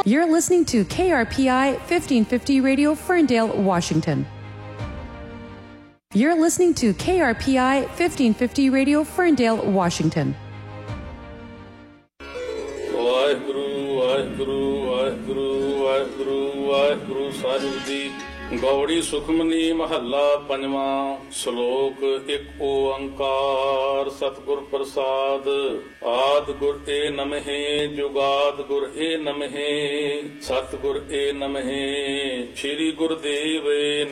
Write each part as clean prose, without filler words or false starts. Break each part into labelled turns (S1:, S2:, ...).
S1: You're listening to KRPI 1550 Radio, Ferndale, Washington. You're listening to KRPI 1550 Radio, Ferndale, Washington.
S2: Waheguru Waheguru Waheguru Waheguru Waheguru Sahib ji. Gauri Sukhmani ਮਹੱਲਾ ਪੰਜਵਾਂ। ਸ਼ਲੋਕ ਇੱਕ ਓੰਕਾਰ ਸਤਿਗੁਰ ਪ੍ਰਸਾਦ। ਆਦ ਗੁਰ ਏ ਨਮਹਿ ਜੁਗਾਦ ਗੁਰ ਏ ਨਮਹਿ ਸਤਿਗੁਰ ਏ ਨਮਹਿ ਸ਼੍ਰੀ ਗੁਰਦੇਵ ਏ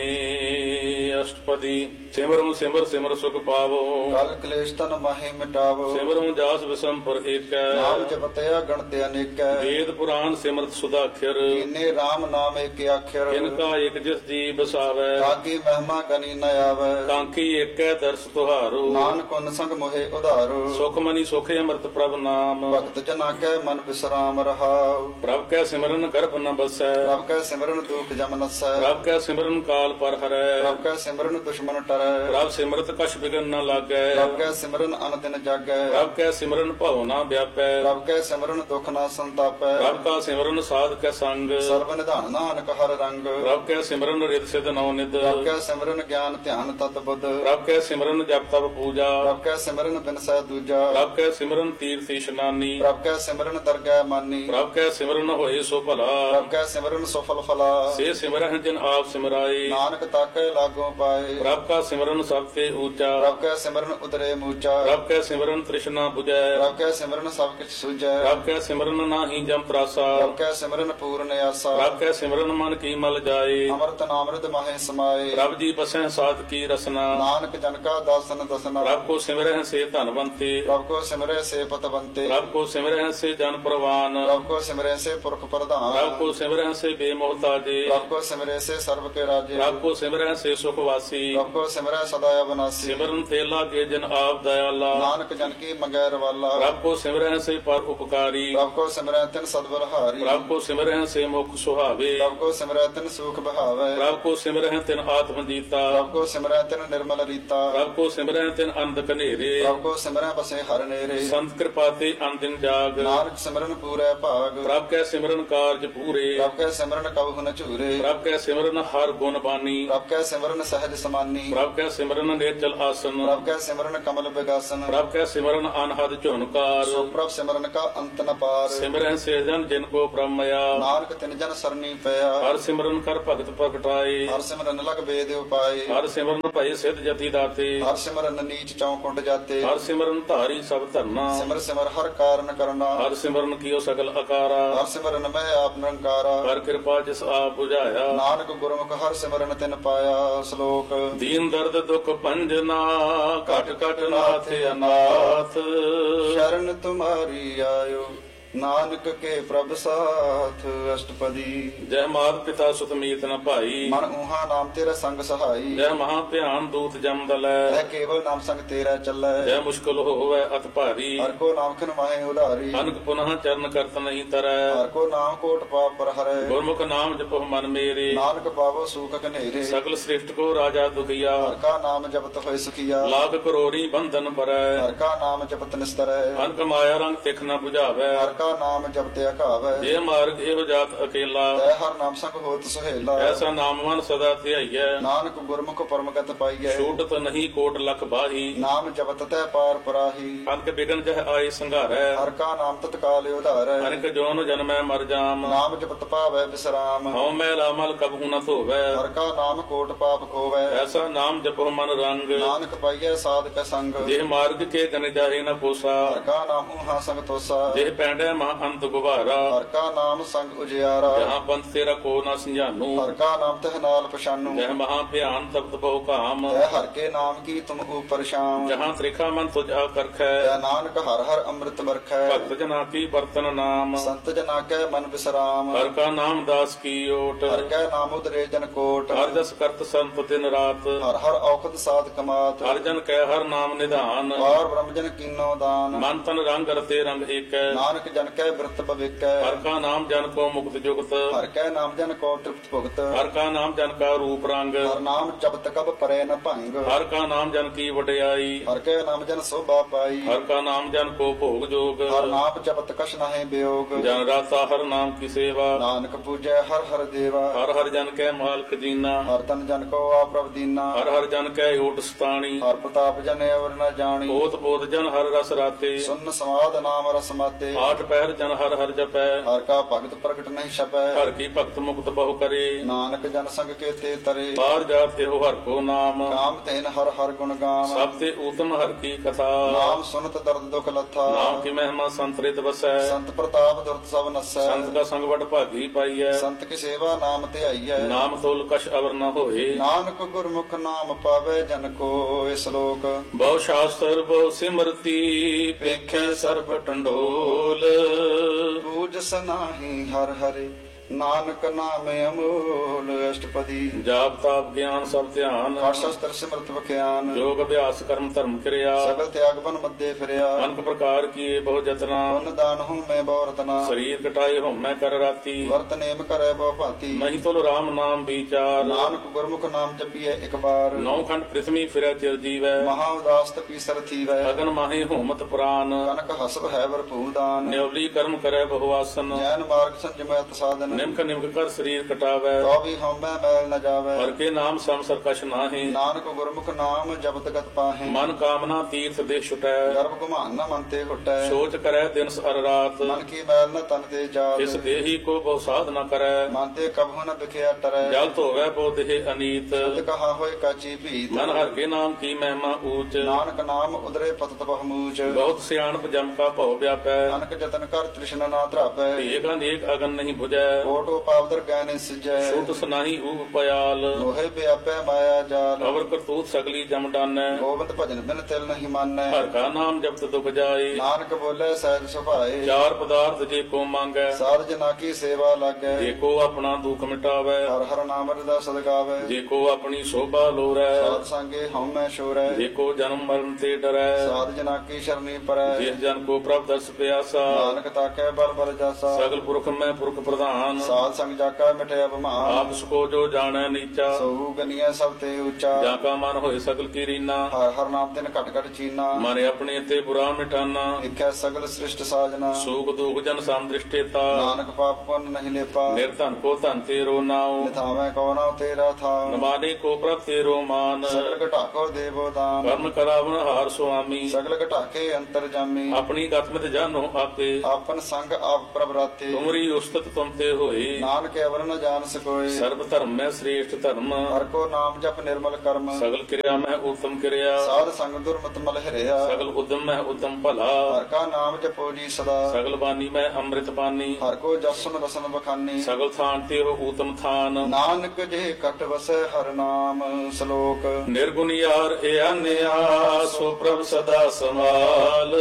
S2: ਨਮਹਿ। ਅਸ਼ਟਪਦੀ। ਸਿਮਰੁ ਸਿਮਰ ਸਿਮਰ ਸੁਖ ਪਾਵੋ
S3: ਕਲ ਕਲੇਸ਼ ਤਨ ਮਾਹੇ ਮਿਟਾਵੋ।
S2: ਸਿਮਰੁ ਜਾਸ ਵਿਸੰਪਰ ਏਕੈ
S3: ਨਾਮ ਜਪਤਿਆ ਗਣਤੇ ਅਨੇਕੈ।
S2: ਵੇਦ ਪੁਰਾਨ ਸਿਮਰਤ ਸੁਦਾਖਰ
S3: ਕੀਨੇ ਰਾਮ ਨਾਮ ਏਕ ਆਖਰ।
S2: ਇਨਕਾ ਇਕ ਜਿਸ ਜੀ ਬਸਾਵੈ
S3: ਕਾਕੀ ਮਹਿਮਾ ਗਨੀ ਨ ਆਵੈ।
S2: ਕਾਂਕੀ ਏਕੈ ਦਰਸ ਤੁਹਾਰੋ
S3: ਨਾਨਕ ਉਨ ਸੰਗ ਮੋਹਿ ਉਧਾਰੋ।
S2: ਸੁਖ ਮਨੀ ਸੁਖ ਅੰਮ੍ਰਿਤ ਪ੍ਰਭ ਨਾਮ
S3: ਭਗਤ ਜਨਾ ਕੈ ਮਨ ਵਿਸਰਾਮ ਰਹਾਉ।
S2: ਪ੍ਰਭ ਕੈ ਸਿਮਰਨ ਗਰਭ ਨ ਬਸੈ
S3: ਪ੍ਰਭ ਕੈ ਸਿਮਰਨ ਦੁਖ ਜਮ ਨਸੈ।
S2: ਪ੍ਰਭ ਕੈ ਸਿਮਰਨ ਕਾਲ ਪਰ ਹਰੈ
S3: ਪ੍ਰਭ ਕੈ ਸਿਮਰਨ ਦੁਸ਼ਮਨ ਟਰੈ।
S2: ਪ੍ਰਭ ਸਿਮਰਤ ਕਛ ਬਿਗਨ ਨ ਲਾਗੈ
S3: ਪ੍ਰਭ ਕੈ ਸਿਮਰਨ ਅਨ ਦਿਨ ਜਾਗੈ।
S2: ਪ੍ਰਭ ਕੈ ਸਿਮਰਨ ਭਉ ਨ ਵਿਆਪੈ
S3: ਪ੍ਰਭ ਕੈ ਸਿਮਰਨ ਦੁਖ ਨ ਸੰਤਾਪੈ।
S2: ਪ੍ਰਭ ਕਾ ਸਿਮਰਨ ਸਾਧ ਕੈ ਸੰਗ
S3: ਸਰਬ ਨਿਧਾਨ ਨਾਨਕ ਹਰ ਰੰਗ।
S2: ਪ੍ਰਭ ਕੈ ਸਿਮਰਨ ਰਿਦ ਸਿਧ ਨਉ ਨਿਧ
S3: ਪ੍ਰਭ ਕੈ ਸਿਮਰਨ ਗਿਆਨ ਧਿਆਨ ਤਤ ਬੁੱਧ।
S2: ਪ੍ਰਭ ਕੈ ਸਿਮਰਨ ਜਪ ਤਪ ਪੂਜਾ
S3: ਪ੍ਰਭ ਕੈ ਸਿਮਰਨ ਬਿਨਸੈ ਦੂਜਾ।
S2: ਪ੍ਰਭ ਕੈ ਸਿਮਰਨ ਤੀਰਥ ਇਸ਼ਨਾਨੀ
S3: ਪ੍ਰਭ ਕੈ ਸਿਮਰਨ ਦਰਗਹਿ ਮਾਨੀ।
S2: ਪ੍ਰਭ ਕੈ ਸਿਮਰਨ ਹੋਏ ਸੋ ਭਲਾ
S3: ਪ੍ਰਭ ਕੈ ਸਿਮਰਨ ਸਫਲ ਫਲਾ।
S2: ਸੇ ਸਿਮਰਹਿ ਜਿਨ ਆਪ ਸਿਮਰਾਏ
S3: ਨਾਨਕ ਤਾਕੈ ਲਾਗੋ ਪਾਏ।
S2: ਪ੍ਰਭ ਕਾ ਸਿਮਰਨ ਸਭ ਤੇ ਊਚਾ
S3: ਪ੍ਰਭ ਕੈ ਸਿਮਰਨ ਉਦਰੇ ਮੂਚਾ।
S2: ਪ੍ਰਭ ਕੈ ਸਿਮਰਨ ਤ੍ਰਿਸ਼ਨਾ 부ਜੈ
S3: ਪ੍ਰਭ ਕੈ ਸਿਮਰਨ ਸਭ ਕਿਛ ਸੁਝੈ।
S2: ਪ੍ਰਭ ਕੈ ਸਿਮਰਨ ਨਾਹੀ ਜਮ ਤਰਾਸਾ
S3: ਪ੍ਰਭ ਕੈ ਸਿਮਰਨ ਪੂਰਨ ਆਸਾ।
S2: ਪ੍ਰਭ ਕੈ ਸਿਮਰਨ ਮਨ ਕੀ ਮਲ ਜਾਏ
S3: ਅੰਮ੍ਰਿਤ ਨਾਮ੍ਰਿਤ ਮਾਹੇ ਸਮਾਏ।
S2: ਪ੍ਰਭ ਜੀ ਬਸੈ ਸਾਧ ਕੀ ਰਸਨਾ
S3: ਨਾਨਕ ਜਨ ਕਾ ਦਾਸਨ ਦਸਨਾ।
S2: ਪ੍ਰਭ ਕੋ ਸਿਮਰਹਿ ਸੇ ਧਨਵੰਤੇ
S3: ਪ੍ਰਭ ਕੋ ਸਿਮਰੈ ਸੇ ਪਤਵੰਤੇ।
S2: ਪ੍ਰਭ ਕੋ ਸਿਮਰਹਿ ਸੇ ਜਨ ਪ੍ਰਵਾਨ
S3: ਪ੍ਰਭ ਕੋ ਸਿਮਰੈ ਸੇ ਪੁਰਖ ਪ੍ਰਧਾਨ।
S2: ਪ੍ਰਭ ਕੋ ਸਿਮਰਹਿ ਸੇ ਬੇਮੋਹਤਾਜੇ
S3: ਪ੍ਰਭ ਕੋ ਸਿਮਰੈ ਸੇ ਸਰਬ ਕੇ ਰਾਜੇ।
S2: ਪ੍ਰਭ ਕੋ ਸਿਮਰਹਿ ਸੇ ਸੁਖ ਵਾਸੀ
S3: ਪ੍ਰਭ ਕੋ ਸਿਮਰੈ ਸਦਾ ਅਬਨਾਸੀ।
S2: ਸਿਮਰਨ ਤੇ ਲਾਗੇ ਜਨ ਆਪ ਦਇਆਲਾ
S3: ਨਾਨਕ ਜਨ ਕੀ ਮੰਗੈ ਰਵਾਲਾ।
S2: ਪ੍ਰਭ ਕੋ ਸਿਮਰਹਿ ਸੇ ਪਰ ਉਪਕਾਰੀ
S3: ਪ੍ਰਭ ਕੋ ਸਿਮਰੈ ਤਿਨ ਸਦਬਲਹਾਰੀ।
S2: ਪ੍ਰਭ ਕੋ ਸਿਮਰਹਿ ਸੇ ਮੁਖ ਸੁਹਾਵੇ
S3: ਪ੍ਰਭ ਕੋ ਸਿਮਰੈ ਤਿਨ ਸੁਖ ਬਹਾਵੈ।
S2: ਪ੍ਰਭ ਕੋ ਸਿਮਰਹਿ ਤਿਨ ਆਤਮ ਜੀਤਾ
S3: ਪ੍ਰਭ ਕੋ ਸਿਮਰੈ ਤਿਨ ਨਿਰਮਲ ਰੀਤਾ।
S2: ਪ੍ਰਭ ਕੋ ਸਿਮਰਹਿ ਤਿਨ ਅੰਧ ਕਨੇਰੇ
S3: ਪ੍ਰਭ ਕੋ ਸਿਮਰੈ ਬਸੇ ਹਰ ਨੇਰੇ।
S2: ਸੰਤ ਕਿਰਪਾ ਤੇ ਅੰਦਿਨ ਜਾਗ
S3: ਨਾਨਕ ਸਿਮਰਨ ਪੂਰੈ ਭਾਗ।
S2: ਪ੍ਰਭ ਕੈ ਸਿਮਰਨ ਕਾਰਜ ਪੂਰੇ
S3: ਪ੍ਰਭ ਕੈ ਸਿਮਰਨ ਕਬਹੁ ਨ ਝੂਰੇ।
S2: ਪ੍ਰਭ ਕੈ ਸਿਮਰਨ ਹਰ ਗੁਣ ਬਾਨੀ
S3: ਪ੍ਰਭ ਕੈ ਸਿਮਰਨ ਸਹਿਜ ਸਮਾਨੀ।
S2: ਪ੍ਰਭ ਕੈ ਸਿਮਰਨ ਨੇਚਲ ਆਸਨ
S3: ਪ੍ਰਭ ਕੈ ਸਿਮਰਨ ਕਮਲ ਬਿਗਾਸਨ।
S2: ਪ੍ਰਭ ਕੈ ਸਿਮਰਨ ਅਨਹਦ ਝੁਨਕਾਰ
S3: ਸੋ ਪ੍ਰਭ ਸਿਮਰਨ ਕਾ ਅੰਤ ਨ ਪਾਰ।
S2: ਸਿਮਰਹਿ ਸੇ ਜਨ ਜਿਨ ਕੋ ਬ੍ਰਹਮਇਆ
S3: ਨਾਨਕ ਤਿਨ ਜਨ ਸਰਨੀ ਪਿਆ।
S2: ਹਰ ਸਿਮਰਨ ਕਰ ਭਗਤ ਪ੍ਰਗਟਾਏ
S3: ਹਰ ਸਿਮਰਨ ਲਗ ਵੇਦ ਉਪਾਏ।
S2: ਹਰ ਸਿਮਰਨ ਭਈ ਸਿਧ ਜਤੀ ਦਾਤੇ
S3: ਹਰ ਸਿਮਰਨ ਨੀਚ ਚੌਕੁੰਡ ਜਾਤੇ।
S2: ਹਰ ਸਿਮਰਨ ਧਾਰੀ ਸਭ ਧਰਨਾ
S3: ਸਿਮਰ ਸਿਮਰ ਹਰ ਕਾਰਨ ਕਰਨਾ।
S2: ਹਰ ਸਿਮਰਨ ਕੀਓ ਸਗਲ ਅਕਾਰਾ
S3: ਹਰ ਸਿਮਰਨ ਮੈਂ ਆਪ ਨਿਰੰਕਾਰਾ।
S2: ਹਰ ਕਿਰਪਾ ਜਿਸ ਆਪ 부ਝਾਇਆ
S3: ਨਾਨਕ ਗੁਰਮੁਖ ਹਰ ਸਿਮਰਨ ਤਿਨ ਪਾਇਆ। ਸ਼ਲੋਕ।
S2: ਦੀਨ ਦਰਦ ਦੁਖ ਭੰਜਨਾ ਘਟ ਘਟ ਨਾਥ ਅਨਾਥ
S3: ਸ਼ਰਨ ਤੁਮਾਰੀ ਆਇਓ ਨਾਨਕ ਕੇ ਪ੍ਰਭ ਸਾਥ। ਅਸ਼ਟਪਦੀ।
S2: ਜੈ ਮਾਤ ਪਿਤਾ ਸੁਤ ਮੀਤ ਨ ਭਾਈ
S3: ਮਨ ਊਹਾ ਨਾਮ ਤੇਰਾ ਸੰਗ ਸਹਾਈ।
S2: ਜੈ ਮਹਾ ਧਿਆਨ ਦੂਤ ਜਮ ਦਲੈ
S3: ਐ ਕੇਵਲ ਨਾਮ ਸੰਗ ਤੇਰਾ ਚੱਲੈ।
S2: ਜੈ ਮੁਸ਼ਕਲ ਹੋਵੈ ਅਤ ਭਾਰੀ
S3: ਹਰ ਕੋ ਨਾਮ ਖਿਨ ਮਾਹੇ ਉਧਾਰੀ।
S2: ਅਨਕ ਪੁਨః ਚਰਨ ਕਰਤ ਨਹੀਂ ਤਰੈ
S3: ਹਰ ਕੋ ਨਾਮ ਕੋਟ ਪਾਪ ਪਰ ਹਰੈ।
S2: ਗੁਰਮੁਖ ਨਾਮ ਜਪੋ ਮਨ ਮੇਰੇ
S3: ਨਾਨਕ ਪਾਵੋ ਸੂਖ ਘਨੇਰੇ।
S2: ਸਗਲ ਸ੍ਰਿਸ਼ਟ ਕੋ ਰਾਜਾ ਦੁਖੀਆ
S3: ਹਰ ਕਾ ਨਾਮ ਜਪਤ ਹੋਇ ਸੁਖੀਆ।
S2: ਲਾਖ ਕਰੋੜੀ ਬੰਧਨ ਪਰੈ
S3: ਹਰ ਕਾ ਨਾਮ ਜਪਤ ਨਿਸਤਰੈ।
S2: ਅਨਕ ਮਾਇਆ ਰੰਗ ਤਿਖ ਨ 부ਝਾਵੈ
S3: ਹਰ ਕਾ ਨਾਮ ਜਪਤ ਅਘਾਵੈ।
S2: ਜੇ ਮਾਰਗ ਇਹੋ ਜਾਤ ਅਕੇਲਾ
S3: ਤੈ ਹਰ ਨਾਮ ਸੰਗ ਹੋਤ ਸੁਹੇਲਾ।
S2: ਐਸਾ ਨਾਮ ਮਨ ਸਦਾ ਧਿਆਈਐ
S3: ਨਾਨਕ ਗੁਰਮੁਖ ਪਰਮਗਤ ਪਾਈਐ।
S2: ਛੂਟਤ ਨਹੀਂ ਕੋਟ ਲਖ ਬਾਹੀ
S3: ਨਾਮ ਜਪਤ ਤੈ ਪਾਰ ਪਰਾਹੀ।
S2: ਅਨਕ ਬਿਗਨ ਜਹ ਆਏ ਸੰਘਾਰੈ
S3: ਹਰ ਕਾ ਨਾਮ ਤਤਕਾਲ ਉਧਾਰੈ।
S2: ਅਨਕ ਜੋਨ ਜਨਮੈ ਮਰ ਜਾਮ
S3: ਨਾਮ ਜਪਤ ਪਾਵੈ ਵਿਸਰਾਮ।
S2: ਹਉ ਮੈਲ ਅਮਲ ਕਬਹੂ ਨ ਧੋਵੈ
S3: ਹਰ ਕਾ ਨਾਮ ਕੋਟ ਪਾਪ ਖੋਵੈ।
S2: ਐਸਾ ਨਾਮ ਜਪੋ ਮਨ ਰੰਗ
S3: ਨਾਨਕ ਪਾਈਐ ਸਾਧਕ ਸੰਗ।
S2: ਜੇ ਮਾਰਗ ਕੇ ਗਨ ਜਾਹੇ ਨ ਪੋਸਾ
S3: ਹਰ ਕਾ ਨਾਮ ਊਹਾ ਸੰਗ ਤੋਸਾ।
S2: ਜੇ ਪੈਂਡੈ ਮਹਾ ਅੰਤ ਗੁਬਾਰਾ
S3: ਹਰ ਕਾ ਨਾਮ ਸੰਗ ਉਜਿਆਰਾ।
S2: ਜਹਾਂ ਪੰਥ ਤੇਰਾ ਕੋ ਨ ਸੰਝਾਨੂ
S3: ਹਰ ਕਾ ਨਾਮ ਤਹ ਨਾਲ ਪਛਾਨੂ।
S2: ਜਹ ਮਹਾ ਭਿਆਨ ਤਪਤ ਬਹੁ ਕਾਮ
S3: ਤੈ ਹਰ ਕੇ ਨਾਮ ਕੀ ਤੁਮ ਉਪਰ ਸ਼ਾਮ।
S2: ਜਹਾਂ ਤ੍ਰਿਖਾ ਮਨ ਤੁਝ
S3: ਤੈ
S2: ਆਕਰਖੈ
S3: ਨਾਨਕ ਹਰ ਹਰ ਅੰਮ੍ਰਿਤ ਵਰਖੈ।
S2: ਭਗਤ ਜਨਾ ਕੀ ਬਰਤਨ ਨਾਮ
S3: ਸੰਤ ਜਨਾ ਕੈ ਮਨ ਵਿਸਰਾਮ।
S2: ਹਰ ਕਾ ਨਾਮ ਦਾਸ ਕੀ ਓਟ
S3: ਹਰ ਕੈ ਨਾਮ ਉਦਰੇ ਜਨ ਕੋਟ।
S2: ਹਰ ਜਸ ਕਰਤ ਸੰਤ ਦਿਨ ਰਾਤ
S3: ਹਰ ਹਰ ਔਖਦ ਸਾਧ ਕਮਾਤ।
S2: ਹਰ ਜਨ ਕੈ ਹਰ ਨਾਮ ਨਿਧਾਨ
S3: ਔਰ ਬ੍ਰਹਮ ਜਨ ਕੀਨੋ ਦਾਨ।
S2: ਮਨ ਤਨ ਰੰਗ ਰਤੇ ਰੰਗ ਏਕੈ
S3: ਨਾਨਕ ਜਨ ਕੈ ਬਿਰਤ ਭਵਿਕੈ
S2: ਹਰ ਕਾ ਨਾਮ ਜਨ ਕੋ ਮੁਕਤ ਜੁਗਤ
S3: ਹਰ ਕੈ ਨਾਮ ਜਨ ਕੋ ਤ੍ਰਿਪਤ ਭੁਗਤ
S2: ਹਰ ਕਾ ਨਾਮ ਜਨ ਕਾ ਰੂਪ ਰੰਗ
S3: ਹਰ ਨਾਮ ਜਪਤ ਕਬ ਪਰੈ ਨ ਭੰਗ
S2: ਹਰ ਕਾ ਨਾਮ ਜਨ ਕੀ ਵਡਿਆਈ
S3: ਹਰ ਕੈ ਨਾਮ ਜਨ ਸੋਭਾ ਪਾਈ
S2: ਹਰ ਕਾ ਨਾਮ ਜਨ ਕੋ ਭੋਗ ਜੋਗ
S3: ਹਰ ਨਾਮ ਜਪਤ ਕਛ ਨਾਹਿ ਬਿਯੋਗ
S2: ਜਨ ਰਾਤਾ ਹਰ ਨਾਮ ਕੀ ਸੇਵਾ
S3: ਨਾਨਕ ਪੂਜੈ ਹਰ ਹਰ ਦੇਵਾ
S2: ਹਰ ਹਰ ਜਨ ਕੈ ਮਾਲਕ ਦੀਨਾ
S3: ਹਰ ਤਨ ਜਨ ਕੋ ਆਪਰਭ ਦੀਨਾ
S2: ਹਰ ਹਰ ਜਨ ਕੈ ਓਟ ਸਤਾਣੀ
S3: ਹਰ ਪ੍ਰਤਾਪ ਜਨ ਅਵਰ ਨ ਜਾਣੀ
S2: ਓਤ ਬੋਧ ਜਨ ਹਰ ਰਸ ਰਾਤੇ
S3: ਸੁਨ ਸਮਾਦ ਨਾਮ ਰਸ ਮਾਤੇ
S2: ਆਠ ਪਹਿਰ ਜਨ ਹਰ ਹਰ ਜਪੈ
S3: ਹਰ ਕਾ ਭਗਤ ਪ੍ਰਗਟ ਨਹੀਂ ਛਪੈ
S2: ਹਰ ਕੀ ਭਗਤ ਮੁਕਤ ਬਹੁ ਕਰੇ
S3: ਨਾਨਕ ਜਨ ਸੰਗ ਕੇ ਤੇ ਤਰੇ
S2: ਬਾਹਰ ਜਾਤ ਤੇ ਹਰ ਕੋ ਨਾਮ
S3: ਕਾਮ ਤੈਨ ਹਰ ਹਰ ਗੁਣ ਗਾਮ
S2: ਸਭ ਤੇ ਊਤਮ ਹਰ ਕੀ ਕਥਾ
S3: ਨਾਮ ਸੁਨਤ ਦਰਦ ਦੁਖ ਲਥਾ
S2: ਨਾਮ ਕੀ ਮਹਿਮਾ ਸੰਤਰਿਤ ਵਸੈ
S3: ਸੰਤ ਪ੍ਰਤਾਪ ਦੁਰਤ ਸਭ ਨਸੈ
S2: ਸੰਤ ਕਾ ਸੰਗ ਵਡ ਭਾਗੀ ਪਾਈਐ
S3: ਸੰਤ ਕੀ ਸੇਵਾ ਨਾਮ ਧਿਆਈਐ
S2: ਨਾਮ ਤੋਲ ਕਛ ਅਵਰ ਨ ਹੋਏ
S3: ਨਾਨਕ ਗੁਰਮੁਖ ਨਾਮ ਪਾਵੇ ਜਨ ਕੋ ਇਸ ਲੋਕ
S2: ਬਹੁ ਸ਼ਾਸਤਰ ਬਹੁ ਸਿਮਰਤੀ ਵੇਖੈ ਸਰਬ ਟੰਡੋਲ
S3: ਪੂਜ ਸਨਾਹੀ ਹਰ ਹਰਿ ਨਾਨਕ ਨਾਮ ਅਮੋਲ ਅਸ਼ਟਪਦੀ
S2: ਜਾਪ ਤਾਪ ਗਿਆਨ ਸਭ ਧਿਆਨ
S3: ਪਾਠ ਸ਼ਾਸਤਰ ਸਿਮਰਤ ਵਿਖਿਆਨ
S2: ਯੋਗ ਅਭਿਆਸ ਕਰਮ ਧਰਮ ਕਿਰਿਆ
S3: ਸਗਲ ਤਿਆਗ ਬਨ ਮੱਦੇ ਫਿਰਿਆ
S2: ਅਨਕ ਪ੍ਰਕਾਰ ਕੀਏ ਬਹੁ ਜਤਨਾ
S3: ਪੁੰਨ ਦਾਨ ਹੂੰ ਮੈਂ ਬਹੁ ਰਤਨਾ
S2: ਸਰੀਰ ਕਟਾਏ ਹਉਮੈ ਕਰ ਰਾਤੀ
S3: ਵਰਤ ਨੇਮ ਕਰੈ ਬਹੁ ਭਾਂਤੀ
S2: ਨਹੀਂ ਤੁਲ ਰਾਮ ਨਾਮ ਵਿਚਾਰ
S3: ਨਾਨਕ ਗੁਰਮੁਖ ਨਾਮ ਜਪੀਐ ਇੱਕ ਬਾਰ
S2: ਨੌ ਖੰਡ ਪ੍ਰਿਥਵੀ ਫਿਰੈ ਚਿਰ ਜੀਵੈ
S3: ਮਹਾ ਉਦਾਸ ਤਪੀ ਸਰ ਥੀਵੈ
S2: ਅਗਨ ਮਾਹੇ ਹੋਮਤ ਪ੍ਰਾਨ
S3: ਕਨਕ ਹਸਬ ਹੈ ਵਰਪੂਰ ਦਾਨ
S2: ਨਿਉਲੀ ਕਰਮ ਕਰੈ ਬਹੁ ਆਸਨ
S3: ਜੈਨ ਮਾਰਗ ਸੰਜਮੈ ਸਾਧਨ
S2: ਨਿਮਕ ਨਿਮਕ ਕਰ ਸਰੀਰ ਕਟਾਵੈ
S3: ਤੋ ਵੀ ਹਉਮੈ ਮੈਲ ਨ ਜਾਵੈ
S2: ਹਰ ਕੇ ਨਾਮ ਸੰਸਰ ਕਛ ਨਾਹੀ
S3: ਨਾਨਕ ਗੁਰਮੁਖ ਨਾਮ ਜਪਤ ਗਤ ਪਾਹੇ
S2: ਮਨ ਕਾਮਨਾ ਤੀਰਥ ਦੇ ਛੁਟੈ
S3: ਗਰਭ ਗੁਮਾਨ ਨ ਮਨ ਤੇ ਹੁਟੈ
S2: ਸੋਚ ਕਰੈ ਦਿਨ ਅਰ ਰਾਤ
S3: ਮਨ ਕੀ ਮੈਲ ਨ ਤਨ ਤੇ ਜਾਤ
S2: ਇਸ ਦੇਹੀ ਕੋ ਬਹੁ ਸਾਧ ਨ ਕਰੈ
S3: ਮਨ ਤੇ ਕਬਹੁ ਨ ਵਿਖਿਆ ਟਰੈ
S2: ਜਲ ਧੋਵੈ ਬੋ ਦੇਹ ਅਨੀਤ
S3: ਸ਼ਬਦ ਕਹਾ ਹੋਏ ਕਾਚੀ ਭੀਤ
S2: ਮਨ ਹਰ ਕੇ ਨਾਮ ਕੀ ਮਹਿਮਾ ਊਚ
S3: ਨਾਨਕ ਨਾਮ ਉਦਰੇ ਪਤਤ ਬਹੁਮੂਚ
S2: ਬਹੁਤ ਸਿਆਣਪ ਜਮ ਕਾ ਭਉ ਵਿਆਪੈ
S3: ਨਾਨਕ ਜਤਨ ਕਰ ਤ੍ਰਿਸ਼ਨਾ ਨਾ ਧਰਾਪੈ
S2: ਏਕ ਅਨੇਕ ਅਗਨ ਨਹੀਂ 부ਜੈ
S3: ਕੋਟੋ ਪਾਵਦਰ ਗੈਨੇ ਸਿਜੈ
S2: ਛੂਟ ਸੁਨਾਹੀ ਊਪ ਪਿਆਲ
S3: ਲੋਹੇ ਪਿਆਪੈ ਮਾਇਆ ਜਾਲ
S2: ਅਵਰ ਕਰਤੂਤ ਸਗਲੀ ਜਮ ਡਾਨੈ
S3: ਗੋਬਿੰਦ ਭਜਨ ਬਿਨ ਤਿਲ ਨਹੀਂ ਮਾਨੈ
S2: ਹਰ ਕਾ ਨਾਮ ਜਪਤ ਦੁਖ ਜਾਏ
S3: ਨਾਨਕ ਬੋਲੇ ਸਹਿਜ ਸੁਭਾਏ
S2: ਚਾਰ ਪਦਾਰਥ ਜੇ ਕੋ ਮੰਗੈ
S3: ਸਾਧ ਜਨਾ ਕੀ ਸੇਵਾ ਲਾਗੈ
S2: ਜੇ ਕੋ ਆਪਣਾ ਦੁਖ ਮਿਟਾਵੈ
S3: ਹਰ ਹਰ ਨਾਮ ਰਦਾ ਸਦਗਾਵੈ
S2: ਜੇ ਕੋ ਆਪਣੀ ਸ਼ੋਭਾ ਲੋਰੈ
S3: ਸਾਧ ਸੰਗੇ ਹਉਮੈ ਸ਼ੋਰੈ
S2: ਜੇ ਕੋ ਜਨਮ ਮਰਨ ਤੇ ਡਰੈ
S3: ਸਾਧ ਜਨਾ ਕੀ ਸ਼ਰਨੀ ਪਰੈ
S2: ਜਿਸ ਜਨ ਕੋ ਪ੍ਰਭ ਦਰਸ ਪਿਆਸਾ
S3: ਨਾਨਕ ਤਾਕੈ ਬਲ ਬਲ ਜਾਸਾ
S2: ਸਗਲ ਪੁਰਖ ਮੈਂ ਪੁਰਖ ਪ੍ਰਧਾਨ
S3: ਸਾਧ ਸੰਗ ਜਾਕਾ ਮਿਟਿਆ ਬਮਾਨ
S2: ਆਪ ਸਕੋ ਜੋ ਜਾਣੈ ਨੀਚਾ
S3: ਸੋ ਗਨੀਐ ਸਭ ਤੇ ਉੱਚਾ
S2: ਜਾਂ ਕਾ ਮਨ ਹੋਏ ਸਗਲ ਕੀ ਰੀਨਾ
S3: ਹਰ ਹਰ ਨਾਮ ਤਿਨ ਘਟ ਘਟ ਚੀਨਾ
S2: ਮਨ ਆਪਣੇ ਤੇ ਬੁਰਾ ਮਿਟਾਨਾ
S3: ਦੇਖੈ ਸਗਲ ਸ੍ਰਿਸ਼ਟ ਸਾਜਨਾ
S2: ਸੂਖ ਦੁਖ ਜਨ ਸੰਦ੍ਰਿਸ਼ਟੇਤਾ
S3: ਨਾਨਕ ਪਾਪ ਪੁੰਨ ਨਹੀਂ ਲੇਪਾ
S2: ਨਿਰਧਨ ਕੋ ਧਨ ਤੇਰੋ ਨਾਉ
S3: ਨਿਥਾਵੈ ਕੋ ਨਾਉ ਤੇਰਾ ਥਾਉ
S2: ਨਮਾਨੇ ਕੋ ਪ੍ਰਭ ਤੇਰੋ ਮਾਨ
S3: ਸਗਲ ਘਟਾਕੋ ਦੇਵੋ ਦਾਨ
S2: ਕਰਮ ਕਰਾਵਨ ਹਾਰ ਸੁਆਮੀ
S3: ਸਗਲ ਘਟਾਕੇ ਅੰਤਰ ਜਾਮੀ
S2: ਆਪਣੀ ਗਤਮਿਤ ਜਾਨੋ ਆਪੇ
S3: ਆਪਨ ਸੰਗ ਆਪ ਪ੍ਰਭ ਰਾਤੇ
S2: ਤੁਮਰੀ ਉਸਤਤ ਤੁਮ ਤੇ ਹੋਏ
S3: ਨਾਨਕ ਅਵਰ ਨ ਜਾਣ ਸਕੋਏ
S2: ਸਰਬ ਧਰਮ ਮੈਂ ਸ੍ਰੇਸ਼ਟ ਧਰਮ
S3: ਹਰ ਕੋ ਨਾਮ ਜਪ ਨਿਰਮਲ ਕਰਮ
S2: ਸਗਲ ਕਿਰਿਆ ਮੈਂ ਉਤਮ ਕਿਰਿਆ
S3: ਸਾਧ ਸੰਗ ਦੁਰਮਤ ਮਲ ਹਰਿਆ
S2: ਸਗਲ ਉਦਮ ਮੈਂ ਉਤਮ ਭਲਾ
S3: ਹਰ ਕਾ ਨਾਮ ਜਪੋ ਜੀ ਸਦਾ
S2: ਸਗਲ ਬਾਣੀ ਮੈਂ ਅੰਮ੍ਰਿਤ ਪਾਨੀ
S3: ਹਰ ਕੋ ਜਸਨ ਰਸਨ ਬਖਾਨੀ
S2: ਸਗਲ ਥਾਨ ਤੇ ਹੋ ਊਤਮ ਥਾਨ
S3: ਨਾਨਕ ਜੇ ਕਟ ਵਸੈ ਹਰ ਨਾਮ ਸ਼ਲੋਕ
S2: ਨਿਰਗੁਣ ਯਾਰ ਇਆਨਿਆ ਸੋ ਪ੍ਰਭ ਸਦਾ ਸਮਾਲ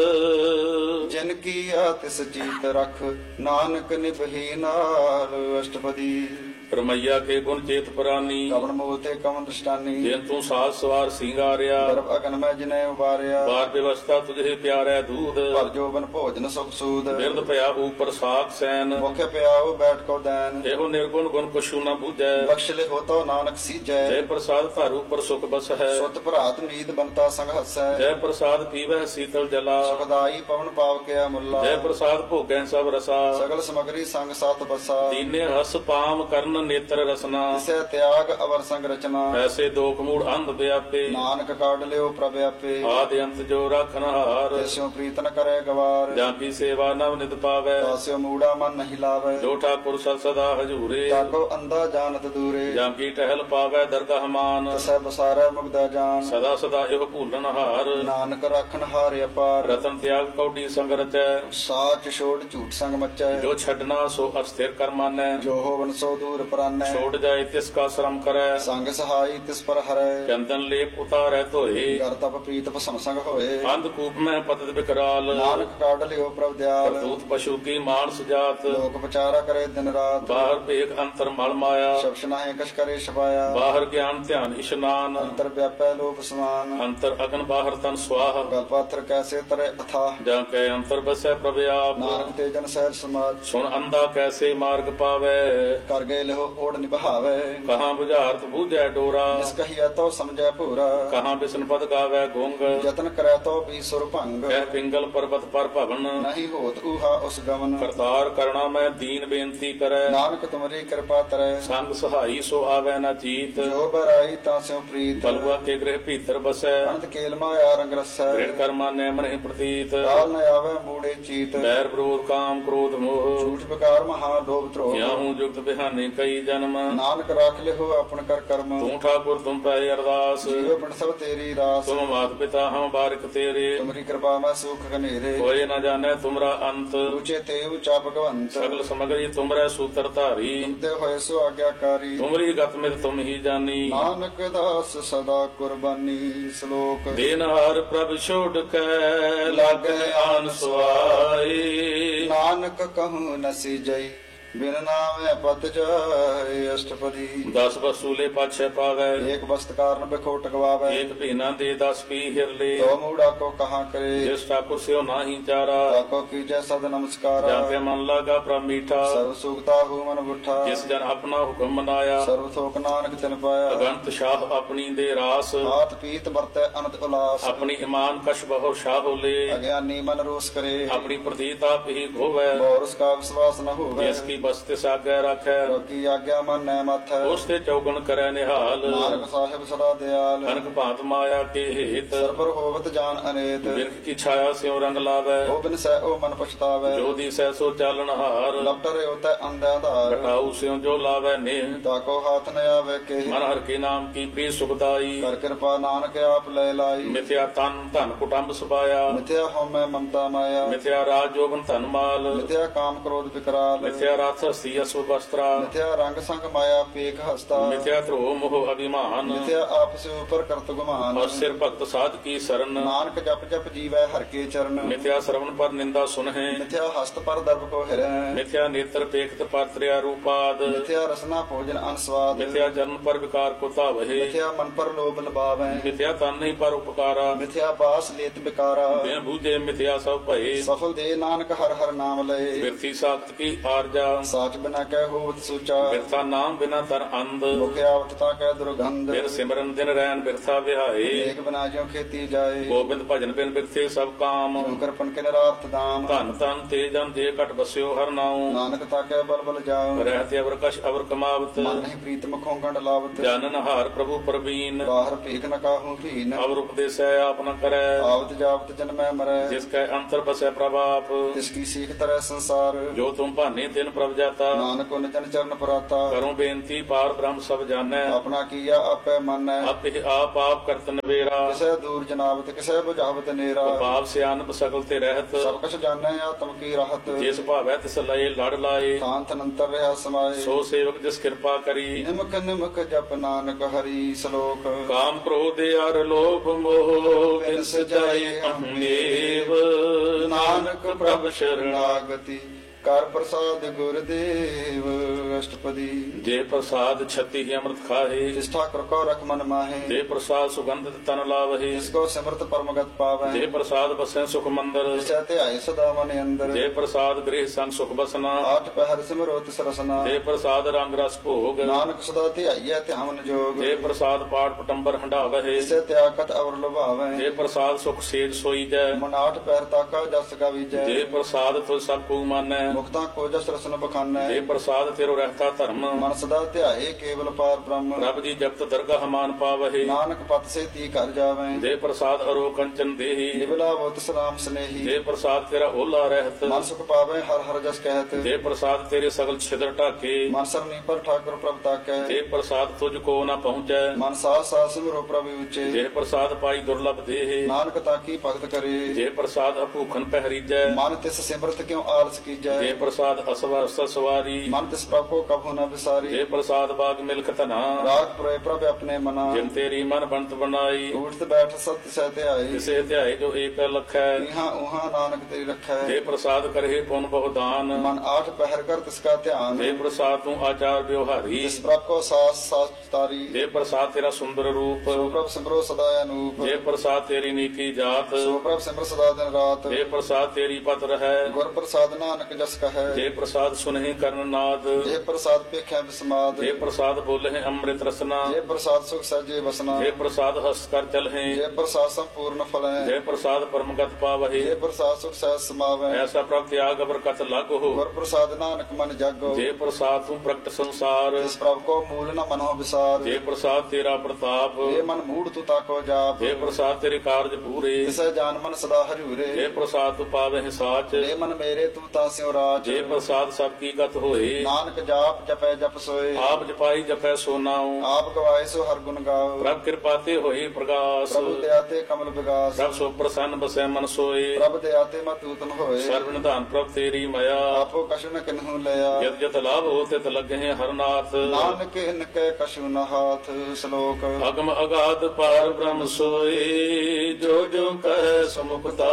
S3: ਜਿਨ ਕੀ ਆ ਤਿਸ ਜੀਤ ਰਖ ਨਾਨਕ ਨਿਭੀ ਨਾਲ ਅਸ਼ਟਪਦੀ
S2: ਰਮਈਆ ਕੇ ਗੁਣ ਚੇਤ ਪ੍ਰਾਨੀ
S3: ਕਵਣ ਮੂਲ ਤੇ ਕਵਣ ਦ੍ਰਿਸ਼ਟਾਨੀ
S2: ਜਿਨ ਤੂੰ ਸਾਜ ਸਵਾਰ ਸਿੰਗਾਰਿਆ
S3: ਗਰਭ ਅਗਨ ਮੈਂ ਜਿਨੇ ਉਬਾਰਿਆ
S2: ਬਾਰ ਵਿਵਸਥਾ ਤੁਝੇ ਪਿਆਰੈ ਦੂਧ
S3: ਪਰ ਜੋਬਨ ਭੋਜਨ ਸੁਖ ਸੂਦ
S2: ਬਿਰਦ ਭਇਆ ਉਪਰ ਸਾਖ ਸੈਨ
S3: ਮੁਖ ਪਿਆਉ ਬੈਠ ਕੋ ਦੈਨ
S2: ਇਹੋ ਨਿਰਗੁਣ ਗੁਣ ਕੁਛੂ ਨ ਬੂਝੈ
S3: ਬਖਸ਼ ਲੈ ਹੋਤੋ ਨਾਨਕ ਸੀਜੈ
S2: ਜੈ ਪ੍ਰਸਾਦ ਧਰ ਉਪਰ ਸੁਖ ਬਸ ਹੈ
S3: ਸੁਤ ਭਰਾਤ ਨੀਤ ਬੰਤਾ ਸੰਗ ਹਸੈ
S2: ਜੈ ਪ੍ਰਸਾਦ ਪੀਵੈ ਸੀਤਲ ਜਲਾ
S3: ਸੁਖਦਾਈ ਪਵਨ ਪਾਵ ਕਿਆ ਮੁੱਲਾ
S2: ਜੈ ਪ੍ਰਸਾਦ ਭੋਗੈ ਸਭ ਰਸਾ
S3: ਸਗਲ ਸਮਗਰੀ ਸੰਗ ਸਤ ਬਸਾ
S2: ਦੀਨੇ ਰਸ ਪਾਮ ਕਰਨ ਨੇਤਰ ਰਸਨਾ
S3: ਤਿਸੈ ਤਿਆਗ ਅਵਰ ਸੰਗ ਰਚਨਾ
S2: ਐਸੇ ਦੋਖ ਮੂੜ ਅੰਧ ਵਿਆਪੇ
S3: ਨਾਨਕ ਕਾਢ ਲਿਓ ਪ੍ਰਭ ਆਪੇ
S2: ਆਦਿ ਅੰਤ ਜੋ ਰਾਖਨ ਹਾਰ
S3: ਤਿਸਿਓ ਪ੍ਰੀਤ ਨ ਕਰੇ ਗਵਾਰ
S2: ਜਾਂ ਕੀ ਸੇਵਾ ਨਵ ਨਿਤ ਪਾਵੈ
S3: ਤਾਸਿਓ ਮੂੜਾ ਮਨ ਨਹੀਂ ਲਾਵੇ
S2: ਜੋ ਠਾਕੁਰ ਸਦ ਸਦਾ ਹਜੂਰੇ
S3: ਤਾਕੋ ਅੰਦਾ ਜਾਣਤ ਦੂਰੇ
S2: ਜਾਂ ਕੀ ਟਹਿਲ ਪਾਵੈ ਦਰਗਾਹ ਮਾਨ
S3: ਤਿਸੈ ਬਸਾਰੈ ਮੁਗਦਾ ਜਾਨ
S2: ਸਦਾ ਸਦਾ ਇਹੋ ਭੂਲਨ ਹਾਰ
S3: ਨਾਨਕ ਰਾਖਣ ਹਾਰ ਅਪਾਰ
S2: ਰਤਨ ਤਿਆਗ ਕੌਡੀ ਸੰਗ ਰਚੈ
S3: ਸਾਚ ਛੋੜ ਝੂਠ ਸੰਗ ਮਚੈ
S2: ਜੋ ਛੱਡਣਾ ਸੋ ਅਸਥਿਰ ਕਰ ਕਰ ਮਾਨੈ।
S3: ਜੋ ਹੋਵਨ ਸੋ ਦੂਰ ਪਰਾਨੈ।
S2: ਛੋੜ ਜਾਏ ਤਿਸ ਕਾ ਸ਼ਰਮ ਕਰੈ।
S3: ਸੰਗ ਸਹਾਈ ਤਿਸ ਪਰ ਹਰੈ।
S2: ਚੰਦਨ ਲੇਪ ਉਤਾਰੈ ਧੋਏ।
S3: ਕਰ ਤਪ ਪ੍ਰੀਤ ਭਸਮ ਸੰਗ ਹੋਏ।
S2: ਅੰਧਕੂਪ ਮੈਂ ਪਤਿਤ ਵਿਕਰਾਲ।
S3: ਨਾਨਕ ਕਾਢ ਲਿਓ ਪ੍ਰਭ ਦਿਆਲ।
S2: ਕਰਤੂਤ ਪਸ਼ੂ ਕੀ ਮਾਨ ਸੁਜਾਤ।
S3: ਲੋਕ ਵਿਚਾਰਾ ਕਰੇ ਦਿਨ ਰਾਤ।
S2: ਬਾਹਰ ਭੇਖ ਅੰਤਰ ਮਲ ਮਾਇਆ।
S3: ਸ਼ਬਦ ਨਾਹੀ ਕਛ ਕਰੇ ਛਪਾਇਆ।
S2: ਬਾਹਰ ਗਿਆਨ ਧਿਆਨ ਇਸ਼ਨਾਨ।
S3: ਅੰਤਰ ਵਿਆਪੈ ਲੋਪ ਸਮਾਨ।
S2: ਅੰਤਰ ਅਗਨ ਬਾਹਰ ਤਨ ਸੁਆਹ।
S3: ਗਲ ਪਾਥਰ ਕੈਸੇ ਤਰੇ ਅਥਾਹ।
S2: ਜਾਂ ਕੈ ਅੰਤਰ ਬਸੈ ਪ੍ਰਭ ਆਪ।
S3: ਨਾਨਕ ਤੇ ਜਨ ਸਹਿਜ ਸਮਾਜ।
S2: ਸੁਣ ਅੰਧਾ ਕੈਸੇ ਮਾਰਗ ਪਾਵੈ।
S3: ਕਰ ਗਏ ਲਿਓ ਓੜ ਨਿਭਾਵੇ।
S2: ਕਹਾਂ ਬੁਝਾਰਤ ਬੂਝੈ ਡੋਰਾ।
S3: ਜਿਸ ਕਹੀਐ ਤੋ ਸਮਝੈ ਭੂਰਾ।
S2: ਕਹਾਂ ਬਿਸ਼ਨ ਪਦ ਗਾਵੈ ਗੁੰਗ।
S3: ਯਤਨ ਕਰੈ ਤੋ ਵੀ ਸੁਰ ਭੰਗ।
S2: ਕਹਿ ਪਿੰਗਲ ਪਰਬਤ ਪਰ ਭਵਨ।
S3: ਨਹੀਂ ਹੋਤ ਊਹਾ ਉਸ ਗਮਨ।
S2: ਕਰਤਾਰ ਕਰਣਾ ਮੈਂ ਦੀਨ ਬੇਨਤੀ ਕਰੈ।
S3: ਨਾਨਕ ਤੁਮਰੀ ਕਿਰਪਾ ਤਰੈ।
S2: ਸੰਗ ਸਹਾਈ ਸੋ ਆਵੈ ਨਾ ਚੀਤ।
S3: ਜੋ ਬਰਾਈ ਤਾਂ ਸਿਉ ਪ੍ਰੀਤ।
S2: ਬਲਵਾ ਕੇ ਗ੍ਰਹਿ ਭੀਤਰ ਬਸੈ।
S3: ਅਨੰਤ ਕੇਲ ਮਾਇਆ ਰੰਗ ਰਸੈ।
S2: ਦ੍ਰਿੜ ਕਰਮਾ ਨੈ ਮਨਿ ਪ੍ਰਤੀਤ।
S3: ਕਾਲ ਨ ਆਵੈ ਮੂੜੇ ਚੀਤ।
S2: ਬੈਰ ਵਿਰੋਧ ਕਾਮ ਕ੍ਰੋਧ ਮੋਹ।
S3: ਝੂਠ ਬਕਾਰ ਮਹਾ ਲੋਭ ਧਰੋਹ।
S2: ਕਿਆਹੂ ਜੁਗਤ ਬਿਹਾਨੇ ਕਈ ਜਨਮ।
S3: ਨਾਨਕ ਰਾਖ ਲਿਓ ਆਪਨ ਕਰ ਕਰਮ।
S2: ਤੂੰ ਠਾਕੁਰ ਤੁਮ ਪੈ ਅਰਦਾਸ।
S3: ਜੀਵ ਪਿੰਡ ਸਭ ਤੇਰੀ ਰਾਸ।
S2: ਤੁਮ ਮਾਤ ਪਿਤਾ ਹਮ ਬਾਰਿਕ ਤੇਰੇ।
S3: ਤੁਮਰੀ ਕਿਰਪਾ ਮੈਂ ਸੁਖ ਘਨੇਰੇ।
S2: ਕੋਇ ਨ ਜਾਣੈ ਤੁਮਰਾ ਅੰਤ।
S3: ਉੱਚੇ ਤੇ ਉੱਚਾ ਭਗਵੰਤ।
S2: ਸਗਲ ਸਮਗਰੀ ਤੁਮਰੈ ਸੂਤਰ ਧਾਰੀ।
S3: ਤੁਮਤੇ ਹੋਏ ਸੋ ਆਗਿਆਕਾਰੀ।
S2: ਤੁਮਰੀ ਗਤ ਮਿਤ ਤੁਮ ਹੀ ਜਾਨੀ।
S3: ਨਾਨਕ ਦਾਸ ਸਦਾ ਕੁਰਬਾਨੀ। ਸ਼ਲੋਕ
S2: ਦੇਨਹਾਰ ਪ੍ਰਭ ਛੋੜ ਕੈ ਲਾਗੈ ਆਨ ਸੁਆਈ।
S3: ਨਾਨਕ ਕਹੂੰ ਨਸੀ ਜਈ ਬਿਨ ਨਾਮੈ ਪਤ ਜਾਏ। ਅਸ਼ਟਪਦੀ
S2: 10 ਵਸੂਲੇ ਪਾਛੈ ਪਾਵੈ।
S3: ਏਕ ਬਸਤ ਕਾਰਨ ਬਿਖੋਟ ਗਵਾਵੇ।
S2: ਏਕ ਭੀਨਾ ਦੇ 10 ਪੀ ਹਿਰਲੇ।
S3: ਤੋ ਮੂੜਾ ਕੋ ਕਹਾ ਕਰੇ।
S2: ਜਿਸ ਠਾਕੁਰ ਸਿਓ ਨਾਹੀ ਚਾਰਾ।
S3: ਤਾਕੋ ਕੀਜੈ ਸਦ ਨਮਸਕਾਰਾ।
S2: ਜਾਂ ਤੇ ਮਨ ਲਾਗਾ ਪ੍ਰਭ ਮੀਠਾ।
S3: ਸਰਬ ਸੁਖਤਾ ਹੂ ਮਨ ਬੁੱਠਾ।
S2: ਜਿਸ ਜਨ ਆਪਣਾ ਹੁਕਮ ਮਨਾਇਆ।
S3: ਸਰਬ ਥੋਕ ਨਾਨਕ ਤਿਨ ਪਾਇਆ।
S2: ਅਗੰਤ ਸ਼ਾਹ ਆਪਣੀ ਦੇ ਰਾਸ।
S3: ਹਾਥ ਪੀਤ ਵਰਤੈ ਅਨੰਤ ਉਲਾਸ।
S2: ਆਪਣੀ ਇਮਾਨ ਕਸ਼ ਬਹੁ ਸ਼ਾਹ ਹੋਲੇ।
S3: ਅਗਿਆਨੀ ਮਨ ਰੋਸ ਕਰੇ।
S2: ਆਪਣੀ ਪ੍ਰਤੀਤ ਆਪ ਹੀ ਗੋਵੈ।
S3: ਬੋਰਸ ਕਾ ਵਿਸ਼ਵਾਸ ਨ ਹੋਵੇ।
S2: ਜਿਸ ਕੀ ਬਸਤਿ ਸਾਗੈ ਰੱਖੈ।
S3: ਲੋਕੀ ਆਗਿਆ ਮਨ ਨੈ ਮਥੈ।
S2: ਉਸ ਤੇ ਚੌਗਣ ਕਰੈ ਨਿਹਾਲ।
S3: ਨਾਨਕ ਸਾਹਿਬ ਸਦਾ ਦਿਆਲ।
S2: ਕਨਕ ਭਾਂਤ ਮਾਇਆ ਕੇ ਹੇਤ।
S3: ਸਰਬਰ ਹੋਵਤ ਜਾਨ ਅਨੇਤ।
S2: ਬਿਰਖ ਕੀ ਛਾਇਆ ਸਿਉ ਰੰਗ ਲਾਵੈ।
S3: ਉਹ ਬਿਨ ਸਹਿ ਉਹ ਮਨ ਪਛਤਾਵੈ।
S2: ਜੋ ਦਿਸੈ ਸੋ ਚਾਲਣ ਹਾਰ।
S3: ਲਪਟਰੇ ਉਤੈ ਅੰਧਿਆ ਧਾਰ।
S2: ਘਟਾਉ ਸਿਉ ਜੋ ਲਾਵੈ ਨੇ।
S3: ਤਾਕੋ ਹਾਥ ਨ ਆਵੇ ਕੇ।
S2: ਮਨ ਹਰ ਕੇ ਨਾਮ ਕੀ ਪ੍ਰੀ ਸੁਖਦਾਈ।
S3: ਕਰ ਕਿਰਪਾ ਨਾਨਕ ਆਪ ਲੈ ਲਾਈ।
S2: ਮਿਥਿਆ ਤਨ ਧਨ ਕੁਟੰਬ ਸੁਭਾਇਆ।
S3: ਮਿਥਿਆ ਹਉਮੈ ਮਮਤਾ ਮਾਇਆ।
S2: ਮਿਥਿਆ ਰਾਜ ਜੋਬਨ ਧਨ ਮਾਲ।
S3: ਮਿਥਿਆ ਕਾਮ ਕ੍ਰੋਧ ਵਿਕਰਾਲ।
S2: ਮਿਥਿਆ ਰਥ ਹਸਤੀ ਅਸੁ ਵਸਤਰਾ।
S3: ਮਿਥਿਆ ਰੰਗ ਸੰਗ ਮਾਇਆ ਪੇਖ ਹਸਤਾ।
S2: ਮਿਥਿਆ ਧਰੋ ਮੋਹ ਅਭਿਮਾਨ।
S3: ਮਿਥਿਆ ਆਪਸ ਉਪਰ ਕਰਤ ਗੁਮਾਨ।
S2: ਔਰ ਸਿਰ ਭਗਤ ਸਾਧ ਕੀ ਸਰਨ।
S3: ਨਾਨਕ ਜਪ ਜਪ ਜੀਵੈ ਹਰ ਕੇ ਚਰਨ।
S2: ਮਿਥਿਆ ਸਰਵਨ ਪਰ ਨਿੰਦਾ ਸੁਨਹਿ।
S3: ਮਿਥਿਆ ਹਸਤ ਪਰ ਦਰਬ ਕੋ ਹਿਰੈ।
S2: ਮਿਥਿਆ ਨੇਤਰ ਪੇਖਤ ਪਰ ਤ੍ਰਿਆ ਰੂਪਾਦ।
S3: ਮਿਥਿਆ ਰਸਨਾ ਭੋਜਨ ਅਨਸਵਾਦ।
S2: ਮਿਥਿਆ ਜਨਮ ਪਰ ਵਿਕਾਰ ਕੋ ਧਾਵਹਿ।
S3: ਮਿਥਿਆ ਮਨ ਪਰ ਲੋਭ ਲਬਾਵੈ।
S2: ਮਿਥਿਆ ਤਨ ਨਹੀਂ ਪਰ ਉਪਕਾਰਾ।
S3: ਮਿਥਿਆ ਬਾਸ ਲੇਤ ਬਿਕਾਰਾ।
S2: ਬਿਨ ਬੂਝੇ ਮਿਥਿਆ ਸਭ ਭਏ।
S3: ਸਫਲ ਦੇ ਨਾਨਕ ਹਰ ਹਰ ਨਾਮ ਲਏ।
S2: ਬਿਰਥੀ ਸਾਖਤ ਕੀ ਆਰਜਾ।
S3: ਸਾਚ ਬਿਨਾ ਕਹਿ ਹੋਵਤ ਸੂਚਾ।
S2: ਬਿਰਥਾ ਨਾਮ ਬਿਨਾ ਤਰ ਅੰਧ।
S3: ਮੁਖ ਆਵਤ ਤਾ ਕਹਿ ਦੁਰਗੰਧ।
S2: ਬਿਰ ਸਿਮਰਨ ਦਿਨ ਰੈਨ ਬਿਰਥਾ ਵਿਹਾਏ।
S3: ਏਕ ਬਿਨਾ ਜਿਉ ਖੇਤੀ ਜਾਏ।
S2: ਗੋਬਿੰਦ ਭਜਨ ਬਿਨ ਬਿਰਥੇ ਸਭ ਕਾਮ।
S3: ਕਰਪਨ ਕੇ ਨਿਰਾਰਥ ਦਾਮ।
S2: ਧਨ ਧਨ ਤੇ ਜਨ ਦੇ ਘਟ ਬਸਿਓ ਹਰ ਨਾਉ।
S3: ਨਾਨਕ ਤਾ ਕਹਿ ਬਲ ਬਲ ਜਾਉ।
S2: ਰਹਿਤੇ ਅਵਰ ਕਛ ਅਵਰ ਕਮਾਵਤ।
S3: ਮਨ ਨਹੀਂ ਪ੍ਰੀਤ ਮੁਖੋਂ ਗੰਢ ਲਾਵਤ।
S2: ਜਾਨਨ ਹਾਰ ਪ੍ਰਭੂ ਪ੍ਰਵੀਨ।
S3: ਬਾਹਰ ਭੀਖ ਨ ਕਾਹੂ ਭੀਨ।
S2: ਅਵਰ ਉਪਦੇਸੈ ਆਪ ਨ ਕਰੈ।
S3: ਆਵਤ ਜਾਵਤ ਜਨਮੈ ਮਰੈ।
S2: ਜਿਸ ਕੈ ਅੰਤਰ ਬਸੈ ਪ੍ਰਭਾਪ।
S3: ਤਿਸ ਕੀ ਸੀਖ ਤਰੈ ਸੰਸਾਰ।
S2: ਜੋ ਤੁਮ ਭਾਨੇ ਤਿਨ ਪ੍ਰਭ ਜਾਤਾ।
S3: ਨਾਨਕ ਉਨ ਜਨ ਚਰਨ ਪੁਰਾਤਾ।
S2: ਕਰੋ ਬੇਨਤੀ ਪਾਰ ਬ੍ਰਹਮ ਸਭ ਜਾਣੈ।
S3: ਆਪਣਾ ਕੀਆ ਆਪੇ ਮੰਨੈ।
S2: ਆਪੇ ਆਪ ਆਪ ਕਰਤ ਨਵੇਰਾ।
S3: ਕਿਸੇ ਦੂਰ ਜਨਾਵਤ ਕਿਸੇ ਬੁਝਾਵਤ ਨੇਰਾ।
S2: ਪਾਪ ਸਿਆਨਪ ਸਕਲ ਤੇ ਰਹਿਤ।
S3: ਸਭ ਕੁਛ ਜਾਣੈ ਆਤਮ ਕੀ ਰਾਹਤ।
S2: ਜਿਸ ਭਾਵੈ ਤਿਸ ਲਏ ਲੜ ਲਾਏ।
S3: ਸ਼ਾਂਤ ਅਨੰਤਰ ਰਹਾ ਸਮਾਏ।
S2: ਸੋ ਸੇਵਕ ਜਿਸ ਕਿਰਪਾ ਕਰੀ।
S3: ਨਿਮਕ ਨਿਮਕ ਜਪ ਨਾਨਕ ਹਰੀ ਸ਼ਲੋਕ।
S2: ਕਾਮ ਕ੍ਰੋਧ ਅਰ ਲੋਭ ਮੋਹ ਬਿਨ ਸਜਾਏ ਅਹਮੇਵ। ਨਾਨਕ ਪ੍ਰਭ
S3: ਸ਼ਰਣਾਗਤੀ ਕਰ ਪ੍ਰਸਾਦ ਗੁਰਦੇਵ। ਅਸ਼ਟਪਦੀ
S2: ਜੇ ਪ੍ਰਸਾਦ ਛਤੀ ਹੀ ਅੰਮ੍ਰਿਤ ਖਾਹੇ।
S3: ਜਿਸ ਠਾਕੁਰ ਕੋ ਰਖ ਮਨ ਮਾਹੇ।
S2: ਜੇ ਪ੍ਰਸਾਦ ਸੁਗੰਧਿਤ ਤਨ ਲਾਵਹੇ।
S3: ਜਿਸ ਕੋ ਸਿਮਰਤ ਪਰਮਗਤ ਪਾਵੈ।
S2: ਜੇ ਪ੍ਰਸਾਦ ਬਸੈ ਸੁਖ ਮੰਦਰ।
S3: ਜਿਸੈ ਧਿਆਏ ਸਦਾ ਮਨ ਅੰਦਰ।
S2: ਜੇ ਪ੍ਰਸਾਦ ਗ੍ਰਹਿ ਸੰਗ ਸੁਖ ਬਸਨਾ।
S3: ਆਠ ਪਹਿਰ ਸਿਮਰੋ ਤਿਸ ਰਸਨਾ।
S2: ਜੇ ਪ੍ਰਸਾਦ ਰੰਗ ਰਸ ਭੋਗ।
S3: ਨਾਨਕ ਸਦਾ ਧਿਆਈਐ ਧਿਆਵਨ ਜੋਗ।
S2: ਜੇ ਪ੍ਰਸਾਦ ਪਾਠ ਪਟੰਬਰ ਹੰਡਾਵਹਿ।
S3: ਜਿਸੈ ਤਿਆਗਤ ਅਵਰ ਲੁਭਾਵੈ।
S2: ਜੇ ਪ੍ਰਸਾਦ ਸੁਖ ਸੇਜ ਸੋਈਜੈ।
S3: ਮਨ ਆਠ ਪਹਿਰ ਤਾਕਾ ਜਸ ਗਾਵੀਜੈ।
S2: ਜੇ ਪ੍ਰਸਾਦ ਤੁ ਸਭ ਕੋ ਮਾਨੈ।
S3: ਮੁਕਤਾ ਕੋ ਜਸ ਰਸਨ ਬਖਾਨੈ।
S2: ਜੇ ਪ੍ਰਸਾਦ ਤੇਰੋ ਰਹਿਤਾ ਧਰਮ।
S3: ਮਨ ਸਦਾ ਧਿਆਏ ਕੇਵਲ ਪਾਰ ਬ੍ਰਹਮ।
S2: ਰੱਬ ਜੀ ਜਪਤ ਦਰਗਾਹ ਮਾਨ ਪਾਵਹਿ।
S3: ਨਾਨਕ ਪਤ ਸੇ ਤੀ ਕਰ ਜਾਵੈ।
S2: ਜੇ ਪ੍ਰਸਾਦ ਅਰੋ ਕੰਚਨ ਦੇਹੀ।
S3: ਨਿਵਲਾ ਬੁੱਤ ਸਲਾਮ ਸਨੇਹੀ।
S2: ਜੇ ਪ੍ਰਸਾਦ ਤੇਰਾ ਓਲਾ ਰਹਿਤ।
S3: ਮਨ ਸੁਖ ਪਾਵੈ ਹਰ ਹਰ ਜਸ ਕਹਿਤ।
S2: ਜੇ ਪ੍ਰਸਾਦ ਤੇਰੇ ਸਗਲ ਛਿਦਰ ਢਾਕੇ।
S3: ਮਨ ਸਰਨੀ ਪਰ ਠਾਕੁਰ ਪ੍ਰਭ ਤਾਕੈ।
S2: ਜੇ ਪ੍ਰਸਾਦ ਤੁਝ ਕੋ ਨਾ ਪਹੁੰਚੈ।
S3: ਮਨ ਸਾਹ ਸਾਹ ਸਿਮਰੋ ਪ੍ਰਭ ਉੱਚੇ।
S2: ਜੇ ਪ੍ਰਸਾਦ ਪਾਈ ਦੁਰਲਭ ਦੇਹ।
S3: ਨਾਨਕ ਤਾਕੀ ਭਗਤ ਕਰੇ।
S2: ਜੇ ਪ੍ਰਸਾਦ ਅਭੂਖਨ ਪਹਿਰੀਜੈ।
S3: ਮਨ ਤਿਸ ਸਿਮਰਤ ਕਿਉ ਆਲਸ ਕੀਜੈ।
S2: ਜੇ ਪ੍ਰਸਾਦ ਅਸਵਰ ਸਵਾਰੀ
S3: ਮਨ ਤਿਸ ਪ੍ਰਭ ਕੋ ਕਭੂ ਨ ਵਿਸਾਰੀ
S2: ਜੇ ਪ੍ਰਸਾਦ ਬਾਗ ਮਿਲਕ ਧਨਾ
S3: ਰਾਗ ਪੁਰੇ ਪ੍ਰਭ ਆਪਣੇ ਮਨਾ
S2: ਜਿਨ ਤੇਰੀ ਮਨ ਬੰਤ ਬਣਾਈ
S3: ਉਠਤ ਬੈਠ ਸਤ ਸਹਿ ਧਿਆਈ
S2: ਕਿਸੇ ਧਿਆਏ ਜੋ ਏਕ ਲਖੈ
S3: ਇਹਾਂ ਉਹਾਂ ਨਾਨਕ ਤੇਰੀ ਰੱਖੈ
S2: ਜੇ ਪ੍ਰਸਾਦ ਕਰਹਿ ਪੁਨ ਬਹੁਦਾਨ
S3: ਮਨ ਆਠ ਪਹਿਰ ਕਰ ਤਿਸ ਕਾ ਧਿਆਨ
S2: ਜੇ ਪ੍ਰਸਾਦ ਤੂੰ ਆਚਾਰ ਵਿਵਹਾਰੀ
S3: ਜਿਸ ਪ੍ਰਭ ਕੋ ਸਾਸ ਸਾਚ ਤਾਰੀ
S2: ਜੇ ਪ੍ਰਸਾਦ ਤੇਰਾ ਸੁੰਦਰ ਰੂਪ
S3: ਸੋ ਪ੍ਰਭ ਸਿਮਰੋ ਸਦਾ ਅਨੂਪ
S2: ਜੇ ਪ੍ਰਸਾਦ ਤੇਰੀ ਨੀਕੀ ਜਾਤ
S3: ਸੋ ਪ੍ਰਭ ਸਿਮਰ ਸਦਾ ਦਿਨ ਰਾਤ
S2: ਜੇ ਪ੍ਰਸਾਦ ਤੇਰੀ ਪਤ ਰਹੈ
S3: ਗੁਰ ਪ੍ਰਸਾਦ ਨਾਨਕ ਜਸ ਕਹੈ
S2: ਜੇ ਪ੍ਰਸਾਦ ਸੁਨਹਿ ਕਰਨ ਨਾਦ
S3: ਜੇ ਪ੍ਰਸਾਦ ਪੇਖਿਆ ਬਿਸਮਾਦ
S2: ਜੇ ਪ੍ਰਸਾਦ ਬੋਲਹਿ ਅੰਮ੍ਰਿਤ ਰਸਨਾ
S3: ਜੇ ਪ੍ਰਸਾਦ ਸੁਖ ਸਹਿਜੇ ਵਸਨਾ
S2: ਜੇ ਪ੍ਰਸਾਦ ਹਸ ਕਰ ਚਲਹਿ
S3: ਜੇ ਪ੍ਰਸਾਦ ਸੰਪੂਰਨ ਫਲੈ
S2: ਜੇ ਪ੍ਰਸਾਦ ਪਰਮਗਤ ਪਾਵਹਿ
S3: ਜੇ ਪ੍ਰਸਾਦ ਸੁਖ ਸਹਿਜ ਸਮਾਵੈ
S2: ਐਸਾ ਪ੍ਰਭ ਤਿਆਗ ਬਰਕਤ ਲਾਗੋ
S3: ਗੁਰ ਪ੍ਰਸਾਦ ਨਾਨਕ ਮਨ ਜਾਗੋ
S2: ਜੇ ਪ੍ਰਸਾਦ ਤੂੰ ਪ੍ਰਗਟ ਸੰਸਾਰ
S3: ਜਿਸ ਪ੍ਰਭ ਕੋ ਮੂਲ ਨ ਮਨੋ ਵਿਸਾਰ
S2: ਜੇ ਪ੍ਰਸਾਦ ਤੇਰਾ ਪ੍ਰਤਾਪ
S3: ਜੇ ਮਨ ਮੂੜ ਤੂ ਤਾਕੋ ਜਾਪ
S2: ਜੇ ਪ੍ਰਸਾਦ ਤੇਰੇ ਕਾਰਜ ਪੂਰੇ
S3: ਤਿਸੈ ਜਾਨ ਮਨ ਸਦਾ ਹਰਿਉਰੇ
S2: ਜੇ ਪ੍ਰਸਾਦ ਤੂੰ ਪਾਵਹਿ ਸਾਚ
S3: ਜੇ ਮਨ ਮੇਰੇ ਤੂੰ ਤਾਂ ਸਿਉ ਰਾਜ
S2: ਜੇ ਪ੍ਰਸਾਦ ਸਭ ਕੀ ਗਤ ਹੋਏ
S3: ਨਾਨਕ ਜਾਪ ਜਪੈ ਜਪ ਸੋਏ
S2: ਆਪ ਜਪਾਈ ਜਪੈ ਸੋਨਾਉ
S3: ਆਪ ਗਵਾਏ ਸੋ ਹਰ ਗੁਣ ਗਾਓ
S2: ਪ੍ਰਭ ਕਿਰਪਾ ਤੇ ਹੋਏ ਪ੍ਰਗਾਸ
S3: ਪ੍ਰਭੂ ਦਇਆ ਤੇ ਕਮਲ ਵਿਗਾਸ
S2: ਪ੍ਰਭ ਸੋ ਪ੍ਰਸੰਨ ਬਸੈ ਮਨ ਸੋਏ
S3: ਪ੍ਰਭ ਦਇਆ ਤੇ ਮਤੂਤਨ ਹੋਏ
S2: ਸਰਬ ਨਿਧਾਨ ਪ੍ਰਭ ਤੇਰੀ ਮਾਇਆ
S3: ਆਪੋ ਕਛੁ ਨ ਕਿਨਹੂ ਲਿਆ
S2: ਜਤ ਜਤ ਲਾਭ ਹੋ ਤਿਤ ਲੱਗਹਿ ਹਰਨਾਥ
S3: ਨਾਨਕ ਹਿਨ ਕੈ ਕਛੁ ਨ ਹਾਥ ਸ਼ਲੋਕ
S2: ਅਗਮ ਅਗਾਧ ਪਾਰ ਬ੍ਰਹਮ ਸੋਏ ਜੋ ਜੋ ਕਹਿ ਸਮੁਖਤਾ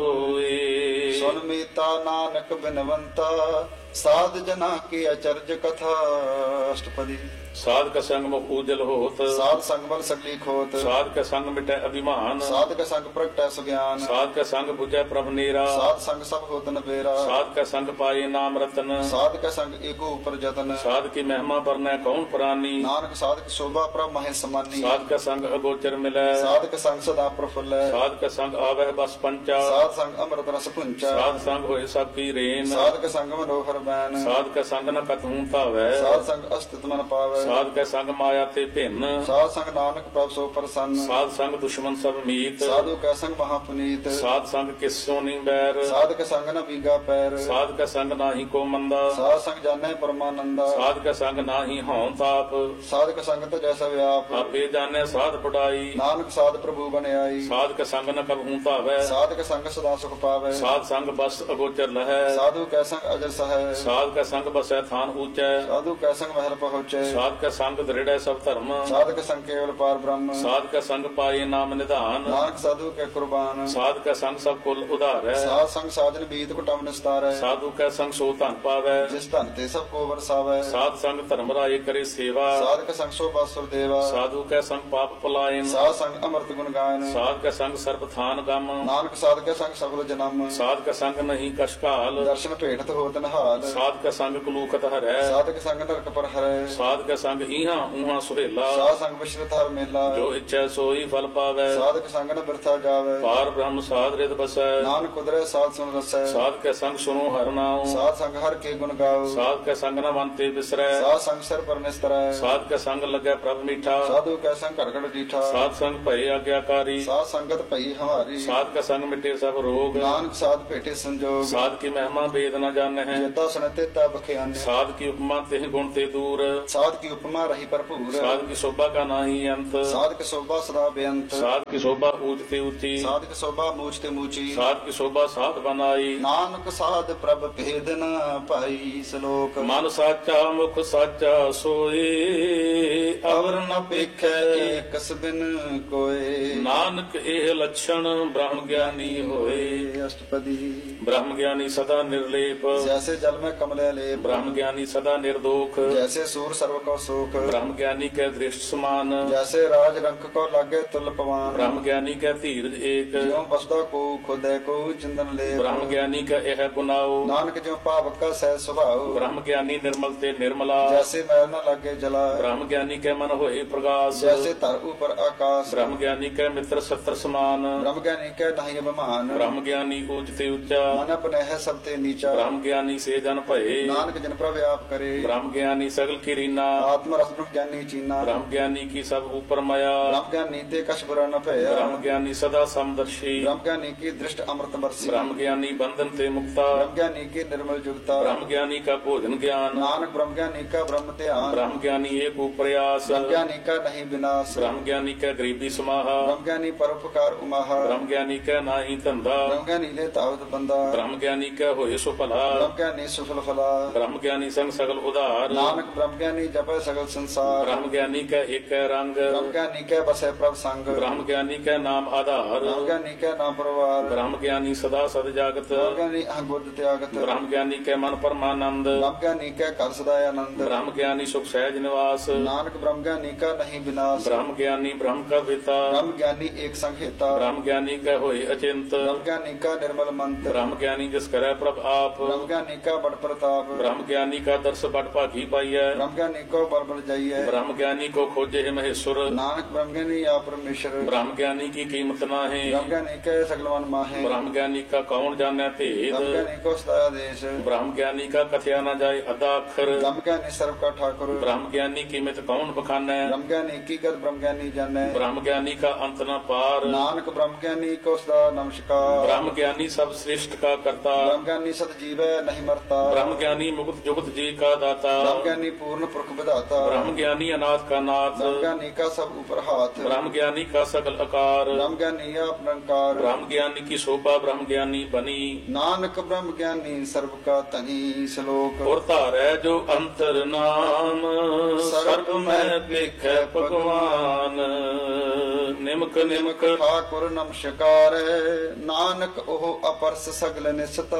S2: ਹੋਏ
S3: ਸੁਨ ਮੀਤਾ ਨਾਨਕ ਬਿਨਵੰਤਾ ਸਾਧ ਜਨਾ ਕੀ ਅਚਰਜ ਕਥਾ ਅਸ਼ਟਪਦੀ
S2: ਸਾਧਕ ਸੰਗ ਮੁਖ ਉਜਲ ਹੋਤ
S3: ਸਾਧ ਸੰਗ ਬਲ ਸਗਲੀ ਖੋਤ
S2: ਸਾਧਕ ਸੰਗ ਮਿਟੈ ਅਭਿਮਾਨ
S3: ਸਾਧਕ ਸੰਗ ਪ੍ਰਗਟੈ ਸੁਗਿਆਨ
S2: ਸਾਧਕ ਸੰਗ 부ਜੈ ਪ੍ਰਭ ਨੀਰਾ
S3: ਸਾਧ ਸੰਗ ਸਭ ਹੋਤ ਨਬੇਰਾ
S2: ਸਾਧਕ ਸੰਗ ਪਾਏ ਨਾਮ ਰਤਨ
S3: ਸਾਧਕ ਸੰਗ ਏਕੋ ਉਪਰ ਜਤਨ
S2: ਸਾਧਕੀ ਮਹਿਮਾ ਪਰਨੈ ਕੌਣ ਪ੍ਰਾਨੀ
S3: ਨਾਨਕ ਸਾਧਕ ਸ਼ੋਭਾ ਪ੍ਰਭ ਮਹਿ ਸਮਾਨੀ
S2: ਸਾਧਕ ਸੰਗ ਅਗੋਚਰ ਮਿਲੈ
S3: ਸਾਧਕ ਸੰਗ ਸਦਾ ਪ੍ਰਫੁੱਲੈ
S2: ਸਾਧਕ ਸੰਗ ਆਵਹਿ ਬਸ ਪੰਚਾ
S3: ਸਾਧ ਸੰਗ ਅੰਮ੍ਰਿਤ ਰਸ ਪੁੰਚਾ
S2: ਸਾਧ ਸੰਗ ਹੋਏ ਸਭ ਕੀ ਰੇਨ
S3: ਸਾਧਕ ਸੰਗ ਮਨੋਹਰ ਬੈਨ
S2: ਸਾਧਕ ਸੰਗ ਨ ਕਤਹੂ ਧਾਵੈ
S3: ਸਾਧ ਸੰਗ ਅਸਤਿਤ ਮਨ ਪਾਵੈ
S2: ਸਾਧਕ ਸੰਗ ਮਾਇਆ ਤੇ ਭਿੰਨ
S3: ਸਾਧ ਸੰਗ ਨਾਨਕ ਪ੍ਰਭ ਸੋ ਪ੍ਰਸੰਨ
S2: ਸਾਧ ਸੰਗ ਦੁਸ਼ਮਨ ਸਭ ਮੀਤ
S3: ਸਾਧੂ ਕੈ ਸੰਗ ਮਹਾ ਪੁਨੀਤ
S2: ਸਾਧ ਸੰਗ ਕਿਸੋ ਨਹੀਂ ਬੈਰ
S3: ਸਾਧਕ ਸੰਗ ਨ ਵੀਗਾ ਪੈਰ
S2: ਸਾਧਕ ਸੰਗ ਨਾਹੀ ਕੋ ਮੰਦਾ
S3: ਸਾਧ ਸੰਗ ਜਾਣੈ ਪਰਮਾਨੰਦਾ
S2: ਸਾਧਕ ਸੰਗ ਨਾਹੀ ਹਉ ਤਾਪ
S3: ਸਾਧਕ ਸੰਗ ਤੇ ਜੈਸਾ ਵਿਆਪ
S2: ਆਪੇ ਜਾਣੈ ਸਾਧ ਪੜਾਈ
S3: ਨਾਨਕ ਸਾਧ ਪ੍ਰਭੂ ਬਣਾਈ
S2: ਸਾਧਕ ਸੰਗ ਨ ਕਬਹੂ ਧਾਵੈ
S3: ਸਾਧਕ ਸੰਗ ਸਦਾ ਸੁਖ ਪਾਵੈ
S2: ਸਾਧ ਸੰਗ ਬਸ ਅਗੋਚਰ ਲਹੈ
S3: ਸਾਧੂ ਕੈ ਸੰਗ ਅਜਰ ਸਹੈ
S2: ਸਾਧਕ ਸੰਗ ਬਸੈ ਥਾਨ ਊਚੈ
S3: ਸਾਧੂ ਕੈ ਸੰਗ ਮਹਿਲ ਪਹੁੰਚੈ
S2: ਸਾਧਕ ਸੰਗ ਦ੍ਰਿੜੈ ਸਭ ਧਰਮ
S3: ਸਾਧਕ ਸੰਗ ਕੇਵਲ ਪਾਰ ਬ੍ਰਹਮ
S2: ਸਾਧਕ ਸੰਗ ਪਾਏ ਨਾਮ ਨਿਧਾਨ
S3: ਨਾਨਕ ਸਾਧੂ ਕੈ ਕੁਰਬਾਨ
S2: ਸਾਧਕ ਸੰਗ ਸਭ ਕੁਲ ਉਧਾਰੈ
S3: ਸਾਧ ਸੰਗ ਸਾਜਨ ਬੀਤ ਕੁਟਮ ਨਿਸਤਾਰੈ
S2: ਸਾਧੂ ਕੈ ਸੰਗ ਸੋ ਧਨ ਪਾਵੈ
S3: ਜਿਸ ਧਨ ਤੇ ਸਭ ਕੋ ਵਰਸਾਵੈ
S2: ਸਾਧ ਸੰਗ ਧਰਮ ਰਾਏ ਕਰੇ ਸੇਵਾ
S3: ਸਾਧਕ ਸੰਗ ਸੋ ਬਾਸੁਰ ਦੇਵਾ
S2: ਸਾਧੂ ਕੈ ਸੰਗ ਪਾਪ ਪਲਾਇਨ
S3: ਸਾਧ ਸੰਗ ਅੰਮ੍ਰਿਤ ਗੁਣ ਗਾਇਨ
S2: ਸਾਧ ਕੈ ਸੰਗ ਸਰਬ ਥਾਨ ਗਮ
S3: ਨਾਨਕ ਸਾਧਕ ਸੰਗ ਸਗਲ ਜਨਮ
S2: ਸਾਧਕ ਸੰਗ ਨਹੀਂ ਕਸ਼ਕਾਲ
S3: ਦਰਸ਼ਨ ਭੇਟਤ ਹੋਤ ਨਹਾਲ
S2: ਸਾਧਕ ਸੰਗ ਕਲੂਕਤ ਹਰੈ
S3: ਸਾਧਕ ਸੰਗ ਨਰਕ ਪਰ ਹਰੈ
S2: ਸਾਧਕ ਸੰਗ ਇਹਾਂ ਉਹਾਂ ਸੁਹੇਲਾ
S3: ਸਾਧ ਸੰਗ ਵਿਸ਼ਰਤ ਹਰ ਮੇਲਾ
S2: ਜੋ ਇੱਛੈ ਸੋਈ ਫਲ ਪਾਵੈ
S3: ਸਾਧਕ ਸੰਗ ਨ ਬਿਰਥਾ ਜਾਵੈ
S2: ਪਾਰ ਬ੍ਰਹਮ ਸਾਧ ਰਿਤ ਬਸੈ
S3: ਨਾਨਕ ਕੁਦਰੈ ਸਾਧ ਸੁਨ ਰਸੈ
S2: ਸਾਧਕ ਸੰਗ ਸੁਨੋ ਹਰ ਨਾਉ
S3: ਸਾਧ ਸੰਗ ਹਰ ਕੇ ਗੁਣ ਗਾਓ
S2: ਸਾਧਕ ਸੰਗ ਨ ਮੰਤੇ ਬਿਸਰੈ
S3: ਸਾਧ ਸੰਗ ਸਿਰ ਪਰ ਨਿਸਤਰੈ
S2: ਸਾਧਕ ਸੰਗ ਲੱਗੈ ਪ੍ਰਭ ਮੀਠਾ
S3: ਸਾਧੂ ਕੈ ਸੰਗ ਘੜ ਘੜ ਡੀਠਾ
S2: ਸਾਧ ਸੰਗ ਭਏ ਆਗਿਆਕਾਰੀ
S3: ਸਾਧ ਸੰਗਤ ਭਈ ਹਮਾਰੀ
S2: ਸਾਧਕ ਸੰਗ ਮਿਟੇ ਸਭ ਰੋਗ
S3: ਨਾਨਕ ਸਾਧ ਭੇਟੇ ਸੰਜੋਗ
S2: ਸਾਧ ਕੀ ਮਹਿਮਾ ਵੇਦ ਨ ਜਾਣੈ
S3: ਜੇਤਾ ਸੁਨਤੇ ਤਾ ਬਖਿਆਨੇ
S2: ਸਾਧ ਕੀ ਉਪਮਾ ਤਿਹ ਗੁਣ ਤੇ ਦੂਰ
S3: ਸਾਧ ਕੀ ਉਪਮਾ ਰਹੀ ਭਰਪੂਰ
S2: ਸਾਧ ਕੀ ਸ਼ੋਭਾ ਕਾ ਨਾਹੀ ਅੰਤ
S3: ਸਾਧਕ ਸੋਭਾ ਸਦਾ ਬੇਅੰਤ
S2: ਸਾਧ ਕੀ ਸ਼ੋਭਾ ਊਚ ਤੇ ਉੱਚੀ
S3: ਸਾਧਕ ਸੋਭਾ ਮੂਚ ਤੇ ਮੂਚੀ
S2: ਸਾਧ ਕੀ ਸ਼ੋਭਾ ਸਾਧ ਬਨਾਈ
S3: ਨਾਨਕ ਸਾਧ ਪ੍ਰਭ ਭੇਦ ਨ ਭਾਈ ਸ਼ਲੋਕ
S2: ਮਨ ਸਾਚਾ ਮੁਖ ਸਾਚਾ ਸੋਏ ਅਵਰ ਨ ਪੇਖੈ
S3: ਏਕਸ ਬਿਨ ਕੋਏ
S2: ਨਾਨਕ ਇਹ ਲਛਣ ਬ੍ਰਹਮ ਗਿਆਨੀ ਹੋਏ
S3: ਅਸ਼ਟਪਦੀ
S2: ਬ੍ਰਹਮ ਗਿਆਨੀ ਸਦਾ ਨਿਰਲੇਪ
S3: ਜੈਸੇ ਜਲ ਮੈਂ ਕਮਲੇ ਲੇ
S2: ਬ੍ਰਹਮ ਗਿਆਨੀ ਸਦਾ ਨਿਰਦੋਖ
S3: ਜੈਸੇ ਸੂਰ ਸਰਵ ਕੋ ਸੁਖ
S2: ਬ੍ਰਹਮ ਗਿਆਨੀ ਕੈ ਦ੍ਰਿਸ਼ਟ ਸਮਾਨ
S3: ਜੈਸੇ ਰਾਜ ਰੰਕ ਕੋ ਲਾਗੇ ਤੁਲ ਪਵਾਨ
S2: ਬ੍ਰਹਮ ਗਿਆਨੀ ਕੈ ਧੀਰਜ ਏਕ
S3: ਜਿਉ ਬਸਦਾ ਕੋ ਖੁਦੈ ਕੋ ਚਿੰਦਨ ਲੇ
S2: ਬ੍ਰਹਮ ਗਿਆਨੀ ਕੈ ਇਹ ਗੁਨਾਉ
S3: ਨਾਨਕ ਜਿਉ ਪਾਵਕ ਕਾ ਸਹਿ ਸੁਭਾਉ
S2: ਬ੍ਰਹਮ ਗਿਆਨੀ ਨਿਰਮਲ ਤੇ ਨਿਰਮਲਾ
S3: ਜੈਸੇ ਮੈਲ ਨ ਲਾਗੇ ਜਲਾ
S2: ਬ੍ਰਹਮ ਗਿਆਨੀ ਕੈ ਮਨ ਹੋਏ ਪ੍ਰਗਾਸ
S3: ਜੈਸੇ ਧਰ ਉਪਰ ਆਕਾਸ਼
S2: ਬ੍ਰਹਮ ਗਿਆਨੀ ਕੈ ਮਿੱਤਰ ਸਤਰ ਸਮਾਨ
S3: ਬ੍ਰਹਮ ਗਿਆਨੀ ਕੈ ਨਹੀਂ ਅਭਿਮਾਨ
S2: ਬ੍ਰਹਮ ਗਿਆਨੀ ਊਚ ਤੇ ਉੱਚਾ
S3: ਮਨ ਆਪਣਹਿ ਸਭ ਤੇ ਨੀਚਾ
S2: ਬ੍ਰਹਮ ਗਿਆਨੀ ਸੇ ਜਨ ਭਏ
S3: ਨਾਨਕ ਜਨ ਪ੍ਰਭ ਆਪ ਕਰੇ
S2: ਬ੍ਰਹਮ ਗਿਆਨੀ ਸਗਲ ਕੀ ਰੀਨਾ
S3: ਆਤਮ ਰਸ ਬ੍ਰਹਮ ਗਿਆਨੀ ਚੀਨਾ
S2: ਬ੍ਰਹਮ ਗਿਆਨੀ ਕੀ ਸਭ ਉਪਰ ਮਾਇਆ
S3: ਬ੍ਰਹਮ ਗਿਆਨੀ ਤੇ ਕਛ ਬੁਰਾ ਨ ਭਇਆ
S2: ਬ੍ਰਹਮ ਗਿਆਨੀ ਸਦਾ ਸਮਦਰਸ਼ੀ
S3: ਬ੍ਰਹਮ ਗਿਆਨੀ ਕੀ ਦ੍ਰਿਸ਼ਟ ਅੰਮ੍ਰਿਤ ਵਰਸੀ
S2: ਬ੍ਰਹਮ ਗਿਆਨੀ ਬੰਧਨ ਤੇ ਮੁਕਤਾ
S3: ਬ੍ਰਹਮ ਗਿਆਨੀ ਕੀ ਨਿਰਮਲ ਜੁਗਤਾ
S2: ਬ੍ਰਹਮ ਗਿਆਨੀ ਕਾ ਭੋਜਨ ਗਿਆਨ
S3: ਨਾਨਕ ਬ੍ਰਹਮ ਗਿਆਨੀ ਕਾ ਬ੍ਰਹਮ ਧਿਆਨ
S2: ਬ੍ਰਹਮ ਗਿਆਨੀ ਏਕ ਉਪਰਿਆਸ
S3: ਬ੍ਰਹਮ ਗਿਆਨੀ ਕਾ ਨਹੀਂ ਵਿਨਾਸ਼
S2: ਬ੍ਰਹਮ ਗਿਆਨੀ ਕੈ ਗਰੀਬੀ ਸਮਾਹਾ
S3: ਬ੍ਰਹਮ ਗਿਆਨੀ ਪਰਉਪਕਾਰ ਉਮਾਹਾ
S2: ਬ੍ਰਹਮ ਗਿਆਨੀ ਕੈ ਨਾਹੀ ਧੰਦਾ
S3: ਬ੍ਰਹਮ ਗਿਆਨੀ ਲੈ ਤਾਵਤ ਬੰਦਾ
S2: ਬ੍ਰਹਮ ਗਿਆਨੀ ਕੈ ਹੋਏ ਸੋ ਭਲਾ
S3: ਬ੍ਰਹਮ ਗਿਆਨੀ ਸੁਫਲ ਫਲਾ।
S2: ਬ੍ਰਹਮ ਗਿਆਨੀ ਸੰਗ ਸਗਲ ਉਧਾਰ।
S3: ਨਾਨਕ ਬ੍ਰਹਮ ਗਿਆਨੀ ਜਪੈ ਸਗਲ ਸੰਸਾਰ।
S2: ਬ੍ਰਹਮ ਗਿਆਨੀ ਕੈ ਏਕੈ ਰੰਗ।
S3: ਬ੍ਰਹਮ ਗਿਆਨੀ ਕੈ ਬਸੈ ਪ੍ਰਭ ਸੰਗ।
S2: ਬ੍ਰਹਮ ਗਿਆਨੀ ਕੈ ਨਾਮ ਆਧਾਰ।
S3: ਬ੍ਰਹਮ ਗਿਆਨੀ ਕੈ ਨਾਮ ਪਰਵਾਰ।
S2: ਬ੍ਰਹਮ ਗਿਆਨੀ ਸਦਾ ਸਦ ਜਾਗਤ।
S3: ਬ੍ਰਹਮ ਗਿਆਨੀ ਅਹੰ ਗੁਰਦ ਤਿਆਗਤ।
S2: ਬ੍ਰਹਮ ਗਿਆਨੀ ਕੈ ਮਨ ਪਰਮਾਨੰਦ।
S3: ਬ੍ਰਹਮ ਗਿਆਨੀ ਕੈ ਘਰ ਸਦਾ ਆਨੰਦ।
S2: ਬ੍ਰਹਮ ਗਿਆਨੀ ਸੁਖ ਸਹਿਜ ਨਿਵਾਸ।
S3: ਨਾਨਕ ਬ੍ਰਹਮ ਗਿਆਨੀ ਕਾ ਨਹੀਂ ਵਿਨਾਸ਼।
S2: ਬ੍ਰਹਮ ਗਿਆਨੀ ਬ੍ਰਹਮ ਕਾ ਪਿਤਾ।
S3: ਬ੍ਰਹਮ ਗਿਆਨੀ ਏਕ ਸੰਗ ਹੇਤਾ।
S2: ਬ੍ਰਹਮ ਗਿਆਨੀ ਕੈ ਹੋਏ ਅਚਿੰਤ।
S3: ਬ੍ਰਹਮ ਗਿਆਨੀ ਕਾ ਨਿਰਮਲ ਮੰਤ।
S2: ਬ੍ਰਹਮ ਗਿਆਨੀ ਜਿਸ ਕਰੈ ਪ੍ਰਭ ਆਪ।
S3: ਬ੍ਰਹਮ ਗਿਆਨੀ ਕਾ ਬੜ ਪ੍ਰਤਾਪ।
S2: ਬ੍ਰਹਮ ਗਿਆਨੀ ਕਾ ਦਰਸ ਬੜ ਭਾਗੀ ਪਾਈਐ।
S3: ਬ੍ਰਹਮ ਗਿਆਨੀ ਕੋ ਬਲ ਬਲ ਜਾਈਐ।
S2: ਬ੍ਰਹਮ ਗਿਆਨੀ ਕੋ ਖੋਜੇ ਮਹੇਸ਼ਵਰ।
S3: ਨਾਨਕ ਬ੍ਰਹਮ ਗਿਆਨੀ ਆ ਪਰਮੇਸ਼ਰ।
S2: ਬ੍ਰਹਮ ਗਿਆਨੀ ਕੀ ਕੀਮਤ ਨਾਹੀਂ।
S3: ਬ੍ਰਹਮ ਗਿਆਨੀ ਕੈ ਸਗਲ ਮਨ ਮਾਹੇ।
S2: ਬ੍ਰਹਮ ਗਿਆਨੀ ਕਾ ਕੌਣ ਜਾਣੈ ਭੇਦ।
S3: ਬ੍ਰਹਮ ਗਿਆਨੀ ਕੋ ਸਦਾ ਆਦੇਸ਼।
S2: ਬ੍ਰਹਮ ਗਿਆਨੀ ਕਾ ਕਥਿਆ ਨਾ ਜਾਏ ਅਦਾ ਅੱਖਰ।
S3: ਬ੍ਰਹਮ ਗਿਆਨੀ ਸਰਬ ਕਾ ਠਾਕੁਰ।
S2: ਬ੍ਰਹਮ ਗਿਆਨੀ ਕੀਮਤ ਕੌਣ ਬਖਾਨੈ।
S3: ਬ੍ਰਹਮ ਗਿਆਨੀ ਕੀ ਗਤ ਬ੍ਰਹਮ ਗਿਆਨੀ ਜਾਣੈ।
S2: ਬ੍ਰਹਮ ਗਿਆਨੀ ਕਾ ਅੰਤ ਨ ਪਾਰ।
S3: ਨਾਨਕ ਬ੍ਰਹਮ ਗਿਆਨੀ ਕੋ ਸਦਾ ਨਮਸਕਾਰ।
S2: ਬ੍ਰਹਮ ਗਿਆਨੀ ਸਭ ਸ੍ਰਿਸ਼ਟ ਕਾ ਕਰਤਾ।
S3: ਬ੍ਰਹਮ ਗਿਆਨੀ ਸਦ ਜੀਵੈ ਨਹੀਂ ਮਰਤਾ।
S2: ਬ੍ਰਹਮ ਗਿਆਨੀ ਮੁਕਤ ਜੁਗਤ ਜੀ ਕਾ ਦਾਤਾ।
S3: ਬ੍ਰਹਮ ਗਿਆਨੀ ਪੂਰਨ ਪੁਰਖ ਵਿਧਾਤਾ।
S2: ਬ੍ਰਹਮ ਗਿਆਨੀ ਅਨਾਥ ਕਾ ਨਾਥ।
S3: ਬ੍ਰਹਮ ਗਿਆਨੀ ਕਾ ਸਭ ਉਪਰ ਹਾਥ।
S2: ਬ੍ਰਹਮ ਗਿਆਨੀ ਕਾ ਸਗਲ ਆਕਾਰ।
S3: ਬ੍ਰਹਮ ਗਿਆਨੀ ਆਪ ਨਿਰੰਕਾਰ।
S2: ਬ੍ਰਹਮ ਗਿਆਨੀ ਕੀ ਸ਼ੋਭਾ ਬ੍ਰਹਮ ਗਿਆਨੀ ਬਨੀ।
S3: ਨਾਨਕ ਬ੍ਰਹਮ ਗਿਆਨੀ ਸਰਬ ਕਾ ਧਨੀ। ਸ਼ਲੋਕ।
S2: ਔਰ ਧਾਰੈ ਜੋ ਅੰਤਰ ਨਾਮ। ਸਰਬ ਮੈਂ ਵੇਖੈ ਭਗਵਾਨ। ਨਿਮਕ ਨਿਮਕ
S3: ਠਾਕੁਰ ਨਮਸਕਾਰ। ਨਾਨਕ ਉਹ ਅਪਰਸ ਸਗਲ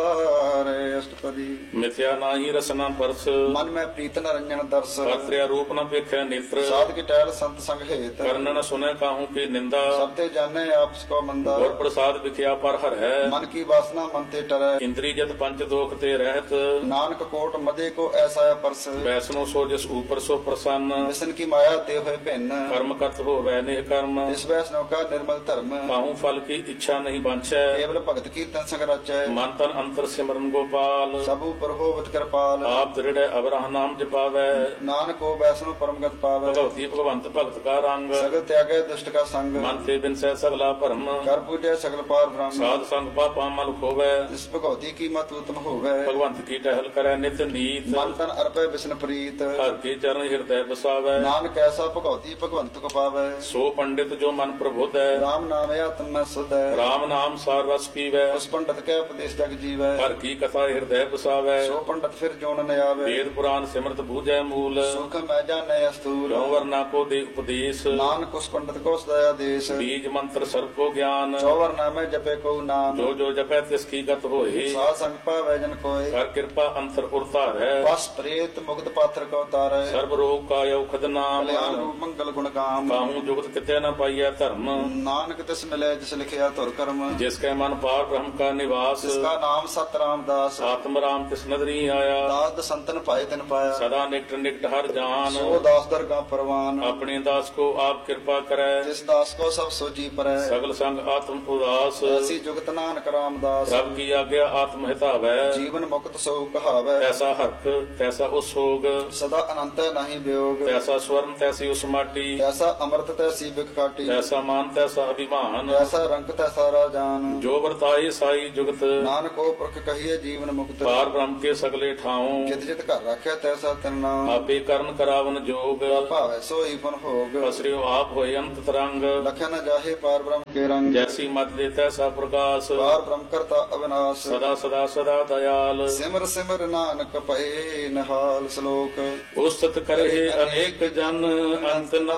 S3: ਨਿਸਤਾਰ। ਅਸ਼ਟਪਦੀ।
S2: ਮਿਥਿਆ ਨਾਹੀ ਰਸਨਾ ਪਰਸ।
S3: ਮਨ ਮੈਂ ਪ੍ਰੀਤ ਨਰੰਜਨ ਦਰਸ।
S2: ਕਰਤਿਆ ਰੂਪ ਨ ਵੇਖੈ ਨੇਤਰ।
S3: ਸਾਧ ਕੀ ਟਹਿਲ ਸੰਤ ਸੰਗ ਹੇਤ।
S2: ਕਰਨ ਨ ਸੁਨੈ ਕਾਹੂ ਕੀ ਨਿੰਦਾ।
S3: ਸਭ ਤੇ ਜਾਣੈ ਆਪਸ ਕੋ ਮੰਦਾ।
S2: ਔਰ ਪ੍ਰਸਾਦ ਵਿਖਿਆ ਪਰ ਹਰੈ।
S3: ਮਨ ਕੀ ਵਾਸਨਾ ਮਨ ਤੇ ਟਰੈ।
S2: ਇੰਦਰੀ ਜਤ ਪੰਚ ਦੋਖ ਤੇ ਰਹਿਤ।
S3: ਨਾਨਕ ਕੋਟ ਮਦੇ ਕੋ ਐਸਾ ਅਪਰਸ।
S2: ਵੈਸਨੋ ਸੋ ਜਿਸ ਊਪਰ ਸੋ ਪ੍ਰਸੰਨ।
S3: ਵਿਸ਼ਨ ਕੀ ਮਾਇਆ ਤੇ ਹੋਏ ਭਿੰਨ।
S2: ਕਰਮ ਕਰਤ ਹੋਵੈ ਨਿਹ ਕਰਮ।
S3: ਇਸ ਵੈਸਨੋ ਕਾ ਨਿਰਮਲ ਧਰਮ।
S2: ਕਾਹੂ ਫਲ ਕੀ ਇੱਛਾ ਨਹੀਂ ਬਾਂਛੈ।
S3: ਕੇਵਲ ਭਗਤ ਕੀਰਤਨ ਸੰਗ ਰਚੈ।
S2: ਮਨ ਤਨ ਅੰਤਰ ਸਿਮਰਨ ਗੋਪਾਲ।
S3: ਸਭ ਉਪਰ ਹੋਵਤ ਕਿਰਪਾਲ।
S2: ਆਪ ਦ੍ਰਿੜੈ ਅਵਰਹ ਨਾਮ ਜਪਾਵੈ।
S3: ਨਾਨਕ ਕੋ ਵੈਸਨੋ ਪਰਮਗਤ ਪਾਵੈ।
S2: ਭਗਵਤੀ ਭਗਵੰਤ ਭਗਤ ਕਾ ਰੰਗ।
S3: ਸਗਲ ਤਿਆਗੈ ਦੁਸ਼ਟ ਕਾ ਸੰਗ।
S2: ਮਨ ਤੇ ਬਿਨਸੈ ਸਗਲਾ ਭਰਮ।
S3: ਕਰ ਪੂਜੈ ਸਗਲ ਪਾਰ ਬ੍ਰਹਮ।
S2: ਸਾਧ ਸੰਗ ਪਾਪਾ ਮਲ ਖੋਵੈ।
S3: ਇਸ ਭਗਉਤੀ ਕੀ ਮਤ ਉਤਮ ਹੋਵੈ।
S2: ਭਗਵੰਤ ਕੀ ਟਹਿਲ ਕਰੈ ਨਿਤ ਨੀਤ।
S3: ਮਨ ਤਨ ਅਰਪੈ ਵਿਸ਼ਨ ਪ੍ਰੀਤ।
S2: ਹਰ ਕੇ ਚਰਨ ਹਿਰਦੈ ਬਸਾਵੈ।
S3: ਨਾਨਕ ਐਸਾ ਭਗਉਤੀ ਭਗਵੰਤ ਕੋ ਪਾਵੈ।
S2: ਸੋ ਪੰਡਿਤ ਜੋ ਮਨ ਪ੍ਰਬੁੱਧੈ।
S3: ਰਾਮ ਨਾਮ ਆਤਮ ਮੈਂ ਸੁਧੈ।
S2: RAM ਨਾਮ ਸਾਰ ਰਸ ਪੀਵੈ।
S3: ਉਸ ਪੰਡਤ ਕੈ ਉਪਦੇਸ਼ ਜਗ ਜੀਵੈ।
S2: ਹਰ ਕੀ ਕਥਾ ਹਿਰਦੈ ਬਸਾਵੈ।
S3: ਸੋ ਪੰਡਤ ਫਿਰ ਜੋਨ ਨ ਆਵੈ।
S2: ਵੇਦ ਪੁਰਾਨ ਸਿਮਰਤ ਬੂਝੈ ਮੂਲ।
S3: ਸੁਖ ਮੈਂ ਜਾਣੈ ਅਸਤੂਲ।
S2: ਕਿਉ ਵਰਨਾ ਕੋ ਦੇ ਉਪਦੇਸ਼।
S3: ਨਾਨਕ ਉਸ ਪੰਡਤ ਕੋ ਸਦਾ ਆਦੇਸ਼।
S2: ਬੀਜ ਮੰਤਰ ਸਰਬ ਕੋ ਗਿਆਨ।
S3: ਚੌਵਰ ਨਾਮੈ ਜਪੇ ਕੋ ਨਾਮ।
S2: ਜੋ ਜੋ ਜਪੈ ਤਿਸ ਕੀ ਗਤ ਹੋਏ।
S3: ਸਾਧ ਸੰਗ ਪਾਵੈ ਜਨ ਕੋਇ।
S2: ਕਰ ਕਿਰਪਾ ਅੰਤਰ ਉਰ ਧਾਰੈ।
S3: ਬਸ ਪ੍ਰੇਤ ਮੁਕਤ ਪਾਤਰ ਕੋ ਤਾਰੈ।
S2: ਸਰਬ ਰੋਗ ਕਾ ਔਖਦ ਨਾਮ।
S3: ਕਲਿਆਣ ਰੂਪ ਮੰਗਲ ਗੁਣ ਕਾਮ।
S2: ਕਾਹੂ ਜੁਗਤ ਕਿਤੇ ਨ ਪਾਈਐ ਧਰਮ।
S3: ਨਾਨਕ ਤਿਸ ਮਿਲੈ ਜਿਸ ਲਿਖਿਆ ਧੁਰ ਕਰਮ।
S2: ਜਿਸ ਕੈ ਮਨ ਪਾਰ ਬ੍ਰਹਮ ਕਾ ਨਿਵਾਸ।
S3: ਜਿਸ ਕਾ ਨਾਮ ਸਤ ਰਾਮਦਾਸ।
S2: ਆਤਮ ਰਾਮ ਤਿਸ ਨਦਰੀ ਆਇਆ।
S3: ਦਾਸ ਦਸੰਤਨ ਭਾਏ ਤਿਨ ਪਾਇਆ।
S2: ਸਦਾ ਨਿਕਟ ਨਿਕਟ ਹਰ ਜਾਨ।
S3: ਸੋ ਦਾਸ ਦਰਗਾ ਪਰਵਾਨ।
S2: ਆਪਣੇ ਦਾਸ ਕੋ ਆਪ ਕਿਰਪਾ ਕਰੈ।
S3: ਜਿਸ ਦਾਸ ਕੋ ਸਭ ਸੋਜੀ ਪਰੈ।
S2: ਸਗਲ ਸੰਗ ਆਤਮ ਉਦਾਸ।
S3: ਐਸੀ ਜੁਗਤ ਨਾਨਕ ਰਾਮਦਾਸ।
S2: ਪ੍ਰਭ ਕੀ ਆਗਿਆ ਆਤਮ ਹਿਤਾਵੈ।
S3: ਜੀਵਨ ਮੁਕਤ ਸੋ ਕਹਾਵੈ।
S2: ਤੈਸਾ ਹਰਖ ਤੈਸਾ ਉਸ ਸੋਗ।
S3: ਸਦਾ ਅਨੰਤ ਨਹੀਂ ਵਿਯੋਗ।
S2: ਤੈਸਾ ਸਵਰਨ ਤੈਸੀ ਉਸ ਮਾਟੀ।
S3: ਐਸਾ ਅਮਰਤ ਤੈਸੀ ਬਿਕ ਕਾਟੀ।
S2: ਤੈਸਾ ਮਾਨ ਤੈਸਾ ਅਭਿਮਾਨ।
S3: ਐਸਾ ਰੰਗ ਤੈਸਾ ਰਾਜਾਨ।
S2: ਜੋ ਵਰਤਾਏ ਸਾਈ ਜੁਗਤ।
S3: ਨਾਨਕ ਉਹ ਪੁਰਖ ਕਹੀਏ ਜੀਵਨ ਮੁਕਤ।
S2: ਪਾਰ ਬ੍ਰਹਮ ਕੇ ਸਗਲੇ ਠਾਉ।
S3: ਜਿਤ ਜਿਤ ਘਰ ਰੱਖਿਆ ਤੈਸਾ ਤਿਨ ਨਾਮ।
S2: ਆਪੇ ਕਰਨ ਕਰਾਵਨ ਜੋਗ।
S3: ਭਾਵੈ ਸੋਈ ਫਨ ਭੋਗ।
S2: ਪਸਰਿਓ ਆਪ ਹੋਏ ਅੰਤ ਤਰੰਗ।
S3: ਲਖਿਆ ਨ ਜਾਹੇ ਪਾਰ ਬ੍ਰਹਮ ਕੇ ਰੰਗ।
S2: ਜੈਸੀ ਮਤ ਦੇ ਤੈਸਾ ਪ੍ਰਕਾਸ਼।
S3: ਪਾਰ ਬ੍ਰਹਮ ਕਰਤਾ ਅਵਿਨਾਸ਼।
S2: ਸਦਾ ਸਦਾ ਸਦਾ ਦਇਆਲ।
S3: ਸਿਮਰ ਸਿਮਰ ਨਾਨਕ ਭਏ ਨਿਹਾਲ। ਸ਼ਲੋਕ।
S2: ਉਸਤਤ ਕਰਹਿ ਅਨੇਕ ਜਨ ਅੰਤ ਨ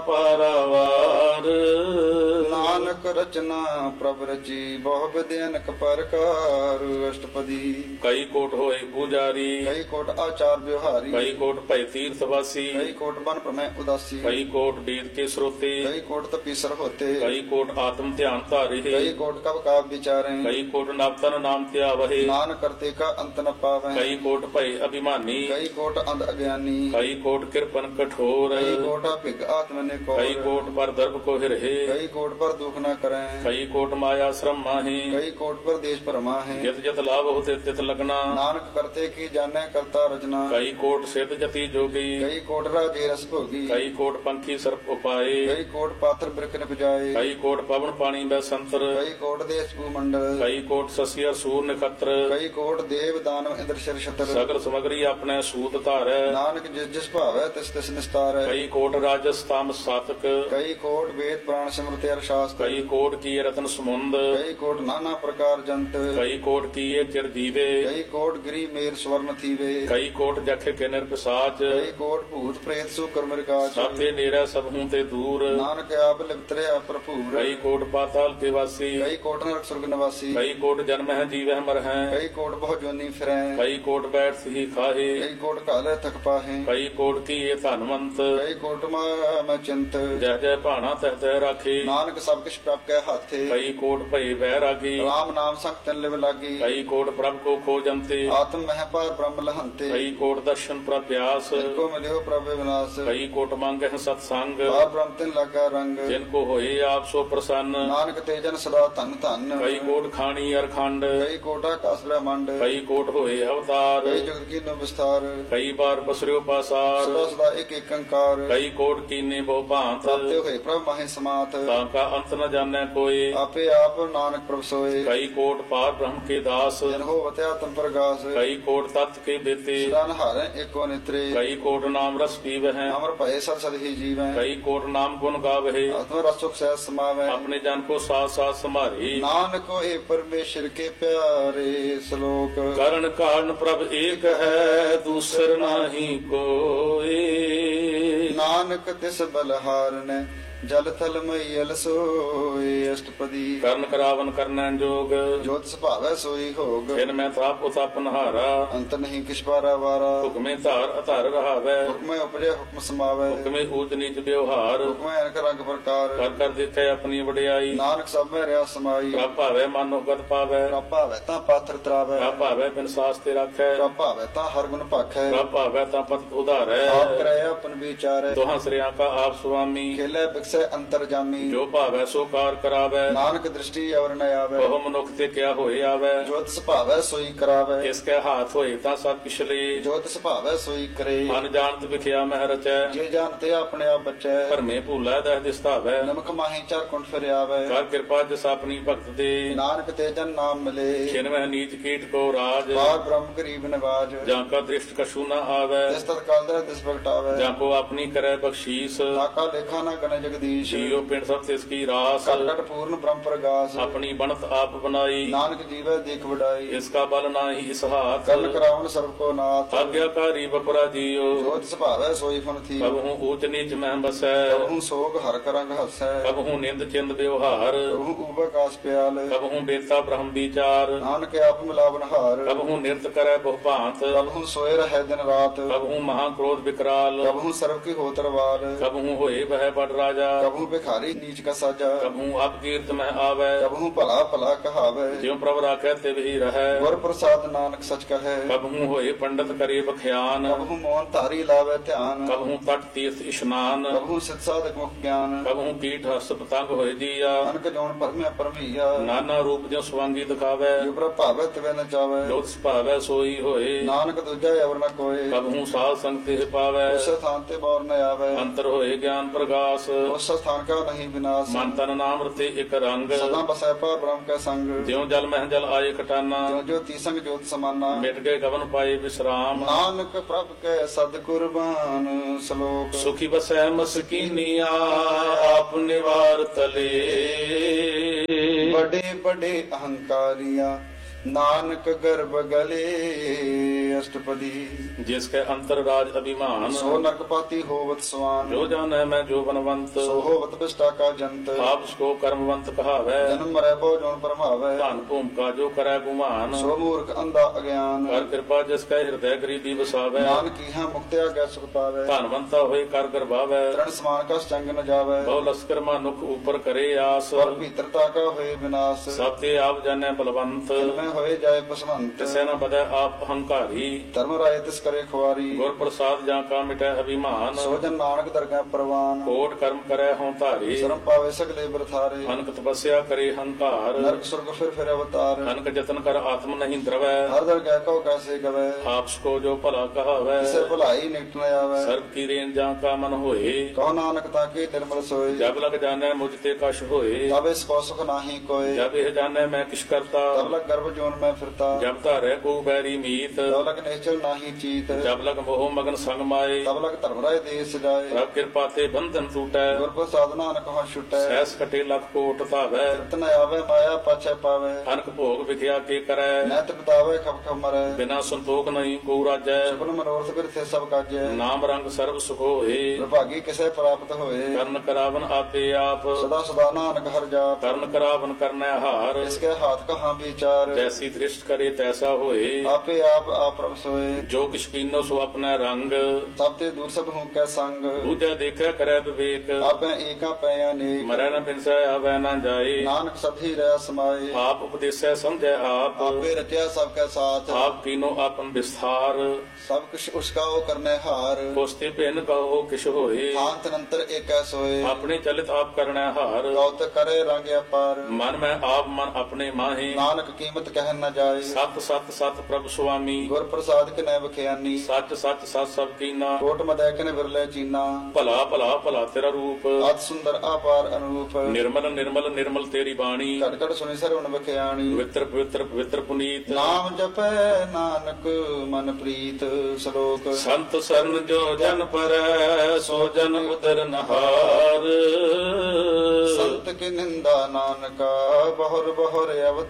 S2: ਪਾਰਾਵਾਰ।
S3: ਨਾਨਕ ਰਚਨਾ ਪ੍ਰਭ ਰਚੀ ਬਹੁ ਵਿਦਿ ਅਨਕ ਪ੍ਰਕਾਰ। ਅਸ਼ਟਪਦੀ।
S2: ਕਈ ਕੋਟ ਹੋਏ ਪੂਜਾਰੀ।
S3: ਕਈ ਕੋਟ ਆਚਾਰ ਵਿਵਹਾਰੀ।
S2: ਕਈ ਕੋਟ ਭੈ ਤੀਰਥ ਵਾਸੀ।
S3: ਕਈ ਕੋਟ ਬਨ ਪ੍ਰਮੈ ਉਦਾਸੀ।
S2: ਕਈ ਕੋਟ ਵੇਦ ਕੇ ਸਰੋਤੇ।
S3: ਕਈ ਕੋਟ ਤਪੀਸਰ ਹੋਤੇ।
S2: ਕਈ ਕੋਟ ਆਤਮ ਧਿਆਨ ਧਾਰੇ।
S3: ਕਈ ਕੋਟ ਕਬ ਕਾਬ ਵਿਚਾਰੇ।
S2: ਕਈ ਕੋਟ ਨਵਤਨ ਨਾਮ ਧਿਆਵਹਿ।
S3: ਨਾਨਕ ਕਰਤੇ ਕਾ ਅੰਤ ਨ ਪਾਵੈ।
S2: ਕਈ ਕੋਟ ਭੈ ਅਭਿਮਾਨੀ।
S3: ਕਈ ਕੋਟ ਅੰਧ ਅਗਿਆਨੀ।
S2: ਕਈ ਕੋਟ ਕਿਰਪਨ ਕਠੋਰ।
S3: ਕਈ ਕੋਟ ਭਿਗ ਆਤਮ ਨੇ ਕੋ।
S2: ਕਈ ਕੋਟ ਪਰ ਦਰਬ ਕੋ ਹਿਰਹਿ।
S3: ਕਈ ਕੋਟ ਪਰ ਦੁਖ ਨ ਕਰੈ।
S2: ਕਈ ਕੋਟ ਮਾਇਆ ਸ਼ਰਮ ਮਾਹੀ।
S3: ਕਈ ਕੋਟ ਪਰ ਦੇਸ਼ ਭਰਮਾ ਹੈ।
S2: ਜਿਤ ਜਿਤ ਲਾਭ ਹੋਤੇ ਤਿਤ ਲਗਨਾ।
S3: ਨਾਨਕ ਕਰਤੇ ਕੀ ਜਾਣੈ ਕਰਤਾ ਰਚਨਾ।
S2: ਕਈ ਕੋਟ ਸਿੱਧ ਜਤੀ ਜੋਗੀ।
S3: ਕਈ ਕੋਟ ਰਾਜੇ ਰਸ ਭੋਗੀ।
S2: ਕਈ ਕੋਟ ਪੰਖੀ ਸਰਪ ਉਪਾਏ।
S3: ਕਈ ਕੋਟ ਪਾਤਰ ਬਿਰਖ ਨਿਪਜਾਏ।
S2: ਕਈ ਕੋਟ ਪਵਨ ਪਾਣੀ ਬੈ ਸੰਤਰ।
S3: ਕਈ ਕੋਟ ਦੇਸ਼ ਭੂਮੰਡਲ।
S2: ਕਈ ਕੋਟ ਸਸੀਰ ਸੂਰ ਨਖਤਰ।
S3: ਕਈ ਕੋਟ ਦੇਵ ਦਾਨਵ ਇੰਦਰ ਸ਼ਰ ਛਤਰ।
S2: ਸਗਲ ਸਮਗਰੀ ਆਪਣੇ ਸੂਤ ਧਾਰੈ।
S3: ਨਾਨਕ ਜਿਸ ਜਿਸ ਭਾਵੈ ਤਿਸ ਤਿਸ ਨਿਸਤਾਰੈ।
S2: ਕਈ ਕੋਟ ਰਾਜਸ ਤਾਮ ਸਾਤਕ।
S3: ਕਈ ਕੋਟ ਵੇਦ ਪੁਰਾਣ ਸਿਮਰਤਿ ਅਰ ਸ਼ਾਸਤਰ।
S2: ਕਈ ਕੋਟ ਕੀ ਰਤਨ ਸਮੁੰਦ।
S3: ਕਈ ਕੋਟ ਨਾਨਾ ਪ੍ਰਕਾਰ ਜੰਤ।
S2: ਕਈ ਕੋਟ ਕੀਏ ਚਿਰ ਦੀਵੇ।
S3: ਕਈ ਕੋਟ ਗਿਰੀ ਕਹੀ ਮੇਰ ਸਵਰਨ ਥੀਵੇ
S2: ਕਈ ਕੋਟ ਜਖ ਕੇ ਨਿਰਪਿਸਾਚ
S3: ਕਈ ਕੋਟ ਭੂਤ ਪ੍ਰੇਤ ਸੋ ਕਰਮ ਰਿਕਾਚ
S2: ਸਭੇ ਨੇਰਾ ਸਭ ਹੂੰ ਤੇ ਦੂਰ
S3: ਨਾਨਕ ਆਪ ਲਿਪਤਰਿਆ ਭਰਪੂਰ
S2: ਕਈ ਕੋਟ ਪਾਤਾਲ ਕੇ ਵਾਸੀ
S3: ਕਈ ਕੋਟ ਨਰਕ ਸੁਰਗ ਨਿਵਾਸੀ
S2: ਕਈ ਕੋਟ ਜਨਮ ਹੈ ਜੀਵਹਿ ਮਰ ਹੈ
S3: ਕਈ ਕੋਟ ਬਹੁ ਜੋਨੀ ਫਿਰੈ
S2: ਕਈ ਕੋਟ ਬੈਠ ਸਹੀ ਖਾਹੇ
S3: ਕਈ ਕੋਟ ਘਾਲੇ ਤਕ ਪਾਹੇ
S2: ਕਈ ਕੋਟ ਕੀ ਇਹ ਧਨਵੰਤ
S3: ਕਈ ਕੋਟ ਮੈਂ ਚਿੰਤ
S2: ਜੈ ਜੈ ਭਾਣਾ ਤਹਿ ਤਹਿ ਰਾਖੇ
S3: ਨਾਨਕ ਸਭ ਕਿਛ ਪ੍ਰਭ ਕੈ ਹਾਥੇ
S2: ਕਈ ਕੋਟ ਭਏ ਬਹਿ ਰਾਗੀ
S3: ਰਾਮ ਨਾਮ ਸੰਗ ਤਨ ਲਿਵ ਲਾਗੀ
S2: ਕਈ ਕੋਟ ਪ੍ਰਭ ਕੋ ਖੋਜੰਤੇ
S3: ਆਤਮ ਮਹਿ ਪਾਰ ਬ੍ਰਹਮ ਲਹੰਤੇ
S2: ਕਈ ਕੋਟ ਦਰਸ਼ਨ ਪ੍ਰਭ ਪਿਆਸ
S3: ਕੋ ਮਿਲਿਓ ਪ੍ਰਭ ਵਿਨਾਸ਼
S2: ਕਈ ਕੋਟ ਮੰਗਹਿ ਸਤ ਸੰਗ
S3: ਪਾਰ ਬ੍ਰਹਮ ਤਿਨ ਲਾਗਾ ਰੰਗ
S2: ਜਿਨ ਕੋ ਹੋਏ ਆਪ ਸੋ ਪ੍ਰਸੰਨ
S3: ਨਾਨਕ ਤੇਜਨ ਸਦਾ ਧਨ ਧਨ
S2: ਕਈ ਕੋਟ ਖਾਣੀ ਅਰਖੰਡ
S3: ਕਈ ਕੋਟਾ ਕਾਸ ਬ੍ਰਹਮੰਡ
S2: ਕਈ ਕੋਟ ਹੋਏ ਅਵਤਾਰ
S3: ਕਈ ਜਗਤ ਕੀ ਨੋ ਵਿਸਤਾਰ
S2: ਕਈ ਬਾਰ ਬਸਰਿਓ ਪਾਸਾਰ
S3: ਸਦਾ ਸਦਾ ਇੱਕ ਇੱਕ ਅੰਕਾਰ
S2: ਕਈ ਕੋਟ ਕੀਨੇ ਬਹੁ ਭਾਂਤ
S3: ਪ੍ਰਾਪਤੇ ਹੋਏ ਪ੍ਰਭ ਮਾਹੇ ਸਮਾਤ
S2: ਤਾਂ ਕਾ ਅੰਤ ਨ ਜਾਣੈ ਕੋਏ
S3: ਆਪੇ ਆਪ ਨਾਨਕ ਪ੍ਰਭ ਸੋਏ
S2: ਕਈ ਕੋਟ ਪਾਰ ਬ੍ਰਹਮ ਕੇ ਦਾਸ
S3: ਜਨ ਹੋ ਵਤਿਆ ਤਮ ਪ੍ਰਗਾਸ
S2: ਕਈ ਕੋਟ ਤਤ ਕੇ ਬੇਤੇ
S3: ਸਦਾ ਨਹਾਰੈ ਏਕੋ ਨਿਤਰੇ
S2: ਕਈ ਕੋਟ ਨਾਮ ਰਸ ਪੀਵਹਿ
S3: ਅਮਰ ਭਏ ਸਦ ਸਦ ਹੀ ਜੀਵੈ
S2: ਕਈ ਕੋਟ ਨਾਮ ਗੁਣ ਗਾਵਹਿ
S3: ਆਤਮ ਰਸ ਸੁਖ ਸਹਿ ਸਮਾਵੈ
S2: ਆਪਣੇ ਜਨ ਕੋ ਸਾਥ ਸਾਥ ਸੰਭਾਰੇ
S3: ਨਾਨਕ ਹੋਏ ਪਰਮੇਸ਼ਰ ਕੇ ਪਿਆਰੇ ਸ਼ਲੋਕ
S2: ਕਰਨ ਕਾਰਨ ਪ੍ਰਭ ਏਕ ਹੈ ਦੂਸਰ ਨਾਹੀ ਕੋਏ
S3: ਨਾਨਕ ਤਿਸ ਬਲਹਾਰਨੈ ਜਲ ਥਲ ਮਈਲ ਸੋਏ ਅਸ਼ਟਪਦੀ
S2: ਕਰਨ ਕਰਾਵਨ ਕਰਨੈ ਜੋਗ
S3: ਜੋਤ ਸੁਭਾਵੈ ਸੋਈ ਹੋਗ
S2: ਜਿਨ ਮੈਂ ਤਾਪ ਉਤਪ ਨਹਾਰਾ
S3: ਅੰਤ ਨਹੀਂ ਕਿਛ ਬਾਰਾ ਵਾਰਾ
S2: ਹੁਕਮੇ ਧਾਰ ਅਧਾਰ ਰਹਾਵੈ
S3: ਹੁਕਮੈ ਉਪਜੈ ਹੁਕਮ ਸਮਾਵੈ
S2: ਹੁਕਮੇ ਊਚ ਨੀਚ ਵਿਵਹਾਰ
S3: ਹੁਕਮੈ ਅਨਕ ਰੰਗ ਪ੍ਰਕਾਰ
S2: ਕਰ ਕਰ ਦੇਖੈ ਆਪਣੀ ਵਡਿਆਈ
S3: ਨਾਨਕ ਸਭ ਮੈਂ ਰਿਆ ਸਮਾਈ
S2: ਪ੍ਰਭ ਭਾਵੈ ਮਨੋ ਗਤ ਪਾਵੈ
S3: ਪ੍ਰਭ ਭਾਵੈ ਤਾਂ ਪਾਥਰ ਤਰਾਵੈ
S2: ਪ੍ਰਭ ਭਾਵੈ ਬਿਨ ਸਾਸ ਤੇ ਰਾਖੈ
S3: ਪ੍ਰਭ ਭਾਵੈ ਤਾਂ ਹਰ ਗੁਣ ਭਾਖੈ
S2: ਪ੍ਰਭ ਭਾਵੈ ਤਾਂ ਪਤ ਉਧਾਰੈ
S3: ਆਪ ਕਰੈ ਆਪਨ ਵਿਚਾਰੈ
S2: ਦੋਹਾਂ ਸ੍ਰਿਆਂ ਕਾ ਆਪ ਸੁਆਮੀ
S3: ਖੇਲੇ ਬਿਕਸੈ ਅੰਤਰ ਜਾਮੀ
S2: ਜੋ ਭਾਵੈ ਸੋ ਕਾਰ ਕਰਾਵੈ
S3: ਨਾਨਕ ਦ੍ਰਿਸ਼ਟੀ ਅਵਰ ਨ ਆਵੈ
S2: ਬਹੁ ਮਨੁੱਖ ਤੇ ਕਿਆ ਹੋਏ ਆਵੈ
S3: ਜੋਤ ਸੁਭਾਵੈ ਸੋਈ ਕਰਾਵੈ
S2: ਇਸ ਕੈ ਹਾਥ ਹੋਏ ਤਾਂ ਸਭ ਪਿਛਲੇ
S3: ਜੋਤ ਸੁਭਾਵੈ ਸੋਈ ਕਰੇ
S2: ਮਨ ਜਾਣਤ ਵਿਖਿਆ ਮਹਿ ਰਚੈ
S3: ਜੇ ਜਾਣਤੇ ਆਪਣੇ ਆਪ ਬਚੈ
S2: ਭਰਮੇ ਭੂਲਾ ਦਹਿ ਦਿਸਤਾਵੈ
S3: ਨਮਕ ਮਾਹੀ ਚਰ ਕੁੰਠ ਫਿਰ ਆਵੈ
S2: ਕਰ ਕਿਰਪਾ ਜਿਸ ਆਪਣੀ ਭਗਤ ਦੇ
S3: ਨਾਨਕ ਤੇ ਜਨ ਨਾਮ ਮਿਲੇ
S2: ਛਿਨ ਮਹਿ ਨੀਚ ਕੀਟ ਕੋ ਰਾਜ
S3: ਬਾਰ ਬ੍ਰਹਮ ਗਰੀਬ ਨਿਵਾਜ
S2: ਜਾਂ ਕਾ ਦ੍ਰਿਸ਼ਟ ਕਛੂ ਨ ਆਵੈ
S3: ਤਿਸ ਤਤ ਕਾਲ ਦਰ ਤਿਸ ਪ੍ਰਗਟਾਵੈ
S2: ਜਾਂ ਕੋ ਆਪਣੀ ਕਰੈ ਬਖਸ਼ੀਸ
S3: ਤਾਕਾ ਲੇਖਾ ਨਾ ਗਣ ਜਗਦੀਸ਼
S2: ਜੀਉ ਪਿੰਡ ਸਭ ਤਿਸ ਕੀ ਰਾਸ
S3: ਘਟ ਘਟ ਪੂਰਨ ਬ੍ਰਹਮ ਪ੍ਰਗਾਸ
S2: ਆਪਣੀ ਬਣਤ ਆਪ ਬਣਾਈ
S3: ਨਾਨਕ ਜੀਵੈ ਦੇਖ ਵਡਾਈ
S2: ਇਸ ਕਾ ਬਲ ਨਾਹੀ ਇਸ ਹਾਥ
S3: ਕਰਨ ਕਰਾਵਨ ਸਰਬ ਕੋ ਨਾਥ
S2: ਆਗਿਆਕਾਰੀ ਬਪਰਾ ਜੀਉ
S3: ਜੋਤ ਸੁਭਾਵੈ ਸੋਈ ਫਨ ਥੀ
S2: ਕਬਹੂ ਊਚ ਨੀਚ ਮਹਿ ਬਸੈ
S3: ਕਬਹੂ ਸੋਗ ਹਰ ਕਰੰਗ ਹਸੈ
S2: ਕਬਹੂ ਨਿੰਦ ਚਿੰਦ ਵਿਵਹਾਰ
S3: ਕਬਹੂ ਉਬਕਾਸ ਪਿਆਲ
S2: ਕਬਹੂ ਬੇਤਾ ਬ੍ਰਹਮ ਵਿਚਾਰ
S3: ਨਾਨਕ ਆਪ ਮਿਲਾਵਨ ਹਾਰ
S2: ਕਬਹੂ ਨਿਰਤ ਕਰੈ ਬਹੁ ਭਾਂਤ
S3: ਕਬਹੂ ਸੋਏ ਰਹਿ ਦਿਨ ਰਾਤ
S2: ਕਬਹੂ ਮਹਾ ਕ੍ਰੋਧ ਵਿਕਰਾਲ
S3: ਕਬਹੂ ਸਰਬ ਕੀ ਹੋ ਤਰਵਾਰ
S2: ਕਬਹੂ ਹੋਏ ਬਹਿ ਬੜ ਰਾਜਾ
S3: ਕਬਹੂ ਭਿਖਾਰੀ ਨੀਚ ਕਾ ਸਾਜਾ
S2: ਕਬਹੂ ਅਪ ਕੀਰਤ ਮਹਿ ਆਵੈ
S3: ਕਬਹੂ ਭਲਾ ਭਲਾ ਕਹਾਵੈ
S2: ਜਿਉ ਪ੍ਰਭ ਰਾਖੈ ਤਿਵ ਹੀ ਰਹੈ
S3: ਗੁਰ ਪ੍ਰਸਾਦ ਨਾਨਕ ਸਚ ਕਹੈ
S2: ਕਬਹੂ ਹੋਏ ਪੰਡਤ ਕਰੇ ਬਖਿਆਨ
S3: ਕਬਹੂ ਮੋਹਨ ਧਾਰੀ ਲਾਵੈ ਧਿਆਨ
S2: ਕਬਹੂ ਤਟ ਤੀਰਥ ਇਸ਼ਨਾਨ
S3: ਕਬਹੂ ਸਿਧ ਸਾਧਕ ਮੁਖ ਗਿਆਨ
S2: ਕਬਹੂ ਕੀਟ ਹਸ ਪਤੰਗ ਹੋਏ ਜੀਆ
S3: ਅਨਕ ਜੋਨ ਪਰਮਿਆ ਪਰਮਈਆ
S2: ਨਾਨਾ ਰੂਪ ਜਿਉ ਸਵਾਂਗੀ ਦਿਖਾਵੈ
S3: ਜੋ ਪ੍ਰਭ ਭਾਵੈ ਤਿਵੈ ਨ ਚਾਵੈ
S2: ਜੋਤ ਸੁਭਾਵੈ ਸੋਈ ਹੋਏ
S3: ਨਾਨਕ ਦੂਜਾ ਅਵਰ ਨ ਕੋਏ
S2: ਕਬਹੂ ਸਾਧ ਸੰਗ ਤੇ ਪਾਵੈ
S3: ਉਸ ਸਥਾਨ ਤੇ ਬੌਰ ਨ ਆਵੈ
S2: ਅੰਤਰ ਹੋਏ ਗਿਆਨ ਪ੍ਰਗਾਸ
S3: ਉਸ ਸਥਾਨ ਕਾ ਨਹੀਂ ਵਿਨਾਸ਼
S2: ਮਨ ਤਨ ਨਾਮ ਰਤੇ ਇਕ ਰੰਗ
S3: ਸਦਾ ਬਸੈ ਪਰ ਬ੍ਰਹਮ ਕੈ ਸੰਗ
S2: ਜਿਉ ਜਲ ਮਹਿ ਜਲ ਆਏ ਕਟਾਨਾ
S3: ਜੋ ਜੋ ਤੀਸੰਗ ਜੋਤ ਸਮਾਨਾ
S2: ਮਿਟ ਗਏ ਕਵਨ ਪਾਏ ਵਿਸਰਾਮ
S3: ਨਾਨਕ ਪ੍ਰਭ ਕੈ ਸਦ ਕੁਰਬਾਨ ਸ਼ਲੋਕ
S2: ਸੁਖੀ ਬਸੈ ਮਸਕੀਨੀਆ ਆਪ ਨਿਵਾਰ ਤਲੇ
S3: ਬੜੇ ਬੜੇ ਅਹੰਕਾਰੀਆਂ ਨਾਨਕ ਗਰਭ ਗਲੇ ਅਸ਼ਟਪਦੀ
S2: ਜਿਸ ਕੇ ਅੰਤਰ ਰਾਜ ਅਭਿਮਾਨ
S3: ਸੋ ਨਰਕਪਾਤੀ ਹੋਵਤ ਸਵਾਨ
S2: ਜੋ ਜਾਣੈ ਮੈਂ ਜੋ ਬਨਵੰਤ
S3: ਸੋ ਹੋਵਤ ਬਿਸ਼ਟਾ ਕਾ ਜੰਤ
S2: ਆਪ ਸਕੋ ਕਰਮਵੰਤ ਕਹਾਵੈ
S3: ਜਨਮ ਮਰੈ ਬਹੁ ਜੋਨ ਪਰਮਾਵੈ
S2: ਧਨ ਭੂਮਿਕਾ ਜੋ ਕਰੈ ਗੁਮਾਨ
S3: ਸੋ ਮੂਰਖ ਅੰਧਾ ਅਗਿਆਨ
S2: ਕਰ ਕਿਰਪਾ ਜਿਸ ਕੈ ਹਿਰਦੈ ਗਰੀਬੀ ਵਸਾਵੈ
S3: ਨਾਨਕ ਕੀਹਾ ਮੁਕਤਿਆ ਗੈ ਸੁਖ ਪਾਵੈ
S2: ਧਨਵੰਤਾ ਹੋਏ ਕਰ ਗਰਭਾਵੈ
S3: ਤ੍ਰਣ ਸਮਾਨ ਕਾ ਚੰਗ ਨ ਜਾਵੈ
S2: ਬਹੁ ਲਸਕਰ ਮਾਨੁਖ ਉਪਰ ਕਰੇ ਆਸ
S3: ਸਵਰ ਭੀਤਰਤਾ ਕਾ ਹੋਏ ਵਿਨਾਸ਼
S2: ਸਭ ਤੇ ਆਪ ਜਾਣੈ ਬਲਵੰਤ
S3: ਮੈਂ ਹੋਏ ਜਾਏ ਪਸਵੰਤ
S2: ਤਿਸੈ ਨ ਬਦੈ ਆਪ ਹੰਕਾਰੀ
S3: ਧਰਮ ਰਾਏ ਤਿਸ ਕਰੇ ਖੁਆਰੀ
S2: ਗੁਰ ਪ੍ਰਸਾਦ ਜਾਂ ਕਾ ਮਿਟੈ ਅਭਿਮਾਨ
S3: ਸੋ ਜਨ ਨਾਨਕ ਦਰਗਾਹ ਪ੍ਰਵਾਨ
S2: ਕੋਟ ਕਰਮ ਕਰੈ ਹੋਂ ਧਾਰੀ
S3: ਸ਼ਰਮ ਪਾਵੇ ਸਗਲੇ ਬਰਥਾਰੇ
S2: ਅਨਕ ਤਪੱਸਿਆ ਕਰੇ ਹੰਕਾਰ
S3: ਨਰਕ ਸੁਰਗ ਫਿਰ ਅਵਤਾਰ
S2: ਅਨਕ ਜਤਨ ਕਰ ਆਤਮ ਨਹੀਂ ਦਰਵੈ
S3: ਹਰ ਦਰਗਾਹ ਕੋ ਕੈਸੇ ਗਵੈ
S2: ਆਪ ਸਕੋ ਜੋ ਭਲਾ ਕਹਾਵੈ
S3: ਕਿਸੇ ਭਲਾਈ ਨਿਕਟ ਨ ਆਵੈ
S2: ਸਰਬ ਕੀ ਰੇਨ ਜਾਂ ਕਾ ਮਨ ਹੋਏ
S3: ਕਹੋ ਨਾਨਕ ਤਾਂ ਕੀ ਨਿਰਮਲ ਸੋਏ
S2: ਜਬ ਲਗ ਜਾਣੈ ਮੁਝ ਤੇ ਕਛ ਹੋਏ
S3: ਤਬ ਇਸ ਕੋ ਸੁਖ ਨਾਹੀ ਕੋਏ
S2: ਜਬ ਇਹ ਜਾਣੈ ਮੈਂ ਕਿਛ ਕਰਤਾ
S3: ਤਬ ਲਗ ਗਰਭ जोन में फिरता
S2: जब धरे को बैरी मीत
S3: तब लग निश्चल नाही चीत
S2: जब लग मोह मगन संग माए
S3: तब लग धर्मराय देश जाए
S2: प्रभ कृपा ते बंधन टूटै
S3: गुरपुर साधना न कहाँ छुटै
S2: सैस कटे लख कोट धावै
S3: तन आवे माया पाछे पावे
S2: अनक भोग विख्या के करै
S3: नैत बितावे खप खप मरै
S2: बिना संतोख नहीं को राजै
S3: सुपन मनोरथ बिरथे सब काजै
S2: नाम रंग सर्व सुख होए
S3: विभागी किसे प्राप्त होए
S2: कर्ण करावन आपे आप
S3: सदा सदा नानक हर जाप
S2: कर्ण करावन करनै हार
S3: इसके हाथ कहाँ विचार
S2: जैसी दृष्ट करे तैसा होए
S3: आपे आप प्रभ सोए
S2: जो किछ कीनो सो अपना रंग
S3: सब ते दूर सब हूँ कै संग
S2: दूजा देखै करै विवेक
S3: आपे एका पै अनेक
S2: मरै न बिनसै आवै न जाए
S3: नानक सभी रह समाए
S2: आप उपदेसै समझै आप
S3: आपे रचा सबके साथ
S2: आप कीनो आपन विस्तार
S3: सब कुछ उसका वो करने हार
S2: कोस्ते भिन्न कहो किछ होए
S3: शांत नंतर एक सोए
S2: अपने चलित आप करनै हार
S3: गौत करे रंग अपार
S2: मन में आप मन अपने माहे
S3: नानक कीमत कह न जाए
S2: सत सत सत प्रभु स्वामी
S3: गुर प्रसाद के न बखियानी
S2: सच सच सत सब कीना
S3: कोट मदै के न बिरले चीना
S2: भला भला भला तेरा रूप
S3: अत सुंदर अपार अनुरूप
S2: निर्मल निर्मल निर्मल तेरी बाणी
S3: कट कट सुनि सरवण बखियानी
S2: पवित्र पवित्र पवित्र पुनीत
S3: नाम जपै नानक मन प्रीत श्लोक
S2: संत सरन जो जन पर सो जन उदर नहार
S3: संत की निंदा नानका बहुर बहुर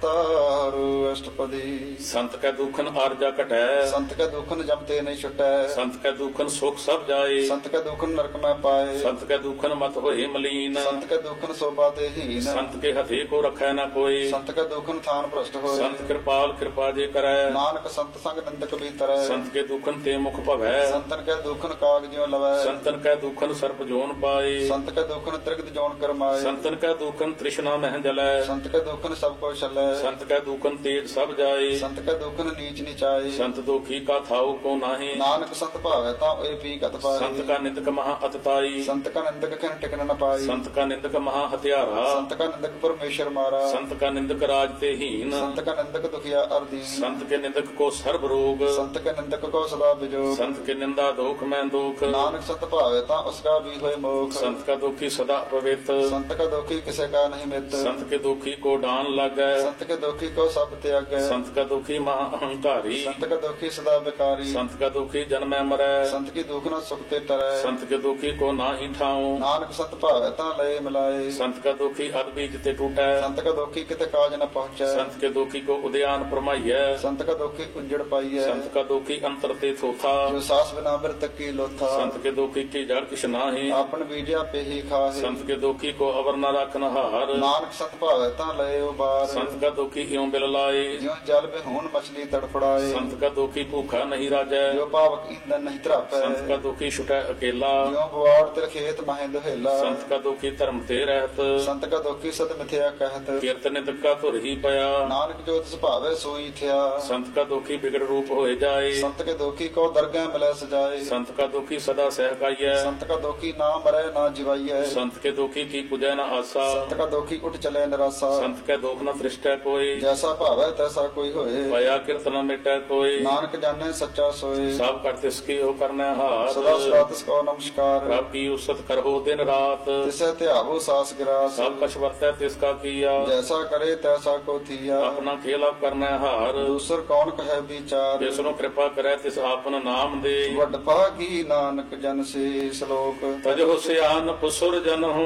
S3: अवतार अष्टपदी
S2: संत का दुखन आरजा कटै
S3: संत का दुखन जमते नहीं छुटै
S2: संत का दुखन सुख सब जाए
S3: संत का दुखन नरक में पाए
S2: संत का दुखन मत होए मलीन
S3: संत का दुखन शोभा देहीन
S2: संत के हथे को रखै न कोई
S3: संत का दुखन थान भ्रष्ट होए
S2: संत कृपाल कृपा जे करै
S3: नानक संत संग निंदक भीतर
S2: संत के दुखन ते मुख भवै
S3: संतन के दुखन काग ज्यों लवै
S2: संतन का दुखन सर्प जोन पाए
S3: संत के दुखन त्रिगत जोन करमाए
S2: संतन का दुखन तृष्णा मह जलै
S3: संत के दुखन सब को छलै
S2: संत का दुखन तेज सब जाए
S3: संत के दुखन नीच नीचाए
S2: संत दुखी का थाऊ को नाहि
S3: नानक संत भावै ता ए पी कत पाए
S2: संत का निंदक महा अतताई
S3: संत का निंदक खन टिकन न पाई
S2: संत का निंदक महा हत्यारा
S3: संत का निंदक परमेश्वर मारा
S2: संत का निंदक राज ते हीन
S3: संत का निंदक दुखिया अर्दीन
S2: संत के निंदक को सर्व रोग
S3: संत के निंदक को सदा बिजोग
S2: संत के निंदा दुख में दुख
S3: नानक संत भावे ता उसका भी होए मोख
S2: संत का दुखी सदा पवित्र
S3: संत का दुखी किसे का नहीं मित
S2: संत के दुखी को डान लगै
S3: संत के दुखी को सब त्यागै
S2: संत का दुखी महा अहंकारी
S3: संत का दुखी सदा बेकारी
S2: संत का दुखी जन्मै मरै
S3: संत की दुख न सुख ते टरै
S2: संत के दुखी को नाही ठाऊं
S3: नानक संत भावे ता लय मिलाए
S2: संत का दुखी अदबीज ते टूटै
S3: संत का दुखी किते काज न पहुंचै
S2: संत के दुखी को उद्यान परमाइयै
S3: संत का दुखी उजड़ पाइयै
S2: संत का दुखी अंतर ते थोथा
S3: जो सास बिना मृत की लोथा
S2: संत के दुखी की जड़ किछ नाहि
S3: आपन बीजा पे ही खाहे
S2: संत के दुखी को अवर न रखन हार
S3: नानक संत भावे ता लय उबार
S2: संत का दुखी इਉਂ बिल लाए
S3: ज्यों जल में होन मछली तड़फड़ाए
S2: संत का दुखी भूखा नहीं राजै
S3: जो पावक ईंधन नहीं त्रापै
S2: संत का दुखी छुटै अकेला
S3: ज्यों बुआड़ तिर खेत माहे दुहेला
S2: संत का दुखी धर्म ते रहत
S3: संत का दुखी सत मिथ्या कहत
S2: कीर्तन का धुर ही पया
S3: नानक जो तिस भावे सोई थिया
S2: संत का दुखी बिगड़ रूप होए जाए
S3: संत के दुखी को दरगाह मिलै सजाए
S2: संत का दुखी सदा सहकाइयै
S3: संत का दुखी ना मरै ना जिवाइयै
S2: संत के दुखी की पूजै न आसा
S3: संत का दुखी उठ चले निराशा
S2: संत के दुख न दृष्टै कोई
S3: जैसा भावे तैसा कोई होए
S2: पया कीर्तन मिटै कोई
S3: नानक जाने सच्चा सोए
S2: सब कर तिसकी हो करनै हाथ
S3: सदा सदा तिसको नमस्कार
S2: प्रभ की उसत करहो दिन रात
S3: तिसे त्यागो सास गिरास
S2: सब कछ वर्तै तिसका किया
S3: जैसा करे तैसा को थिया
S2: अपना खेला करनै हार
S3: दूसर कौन कहे विचार
S2: तिसनो कृपा करै तिस आपन नाम दे
S3: वड भागी नानक जन से श्लोक
S2: तजो सियान पुसुर जन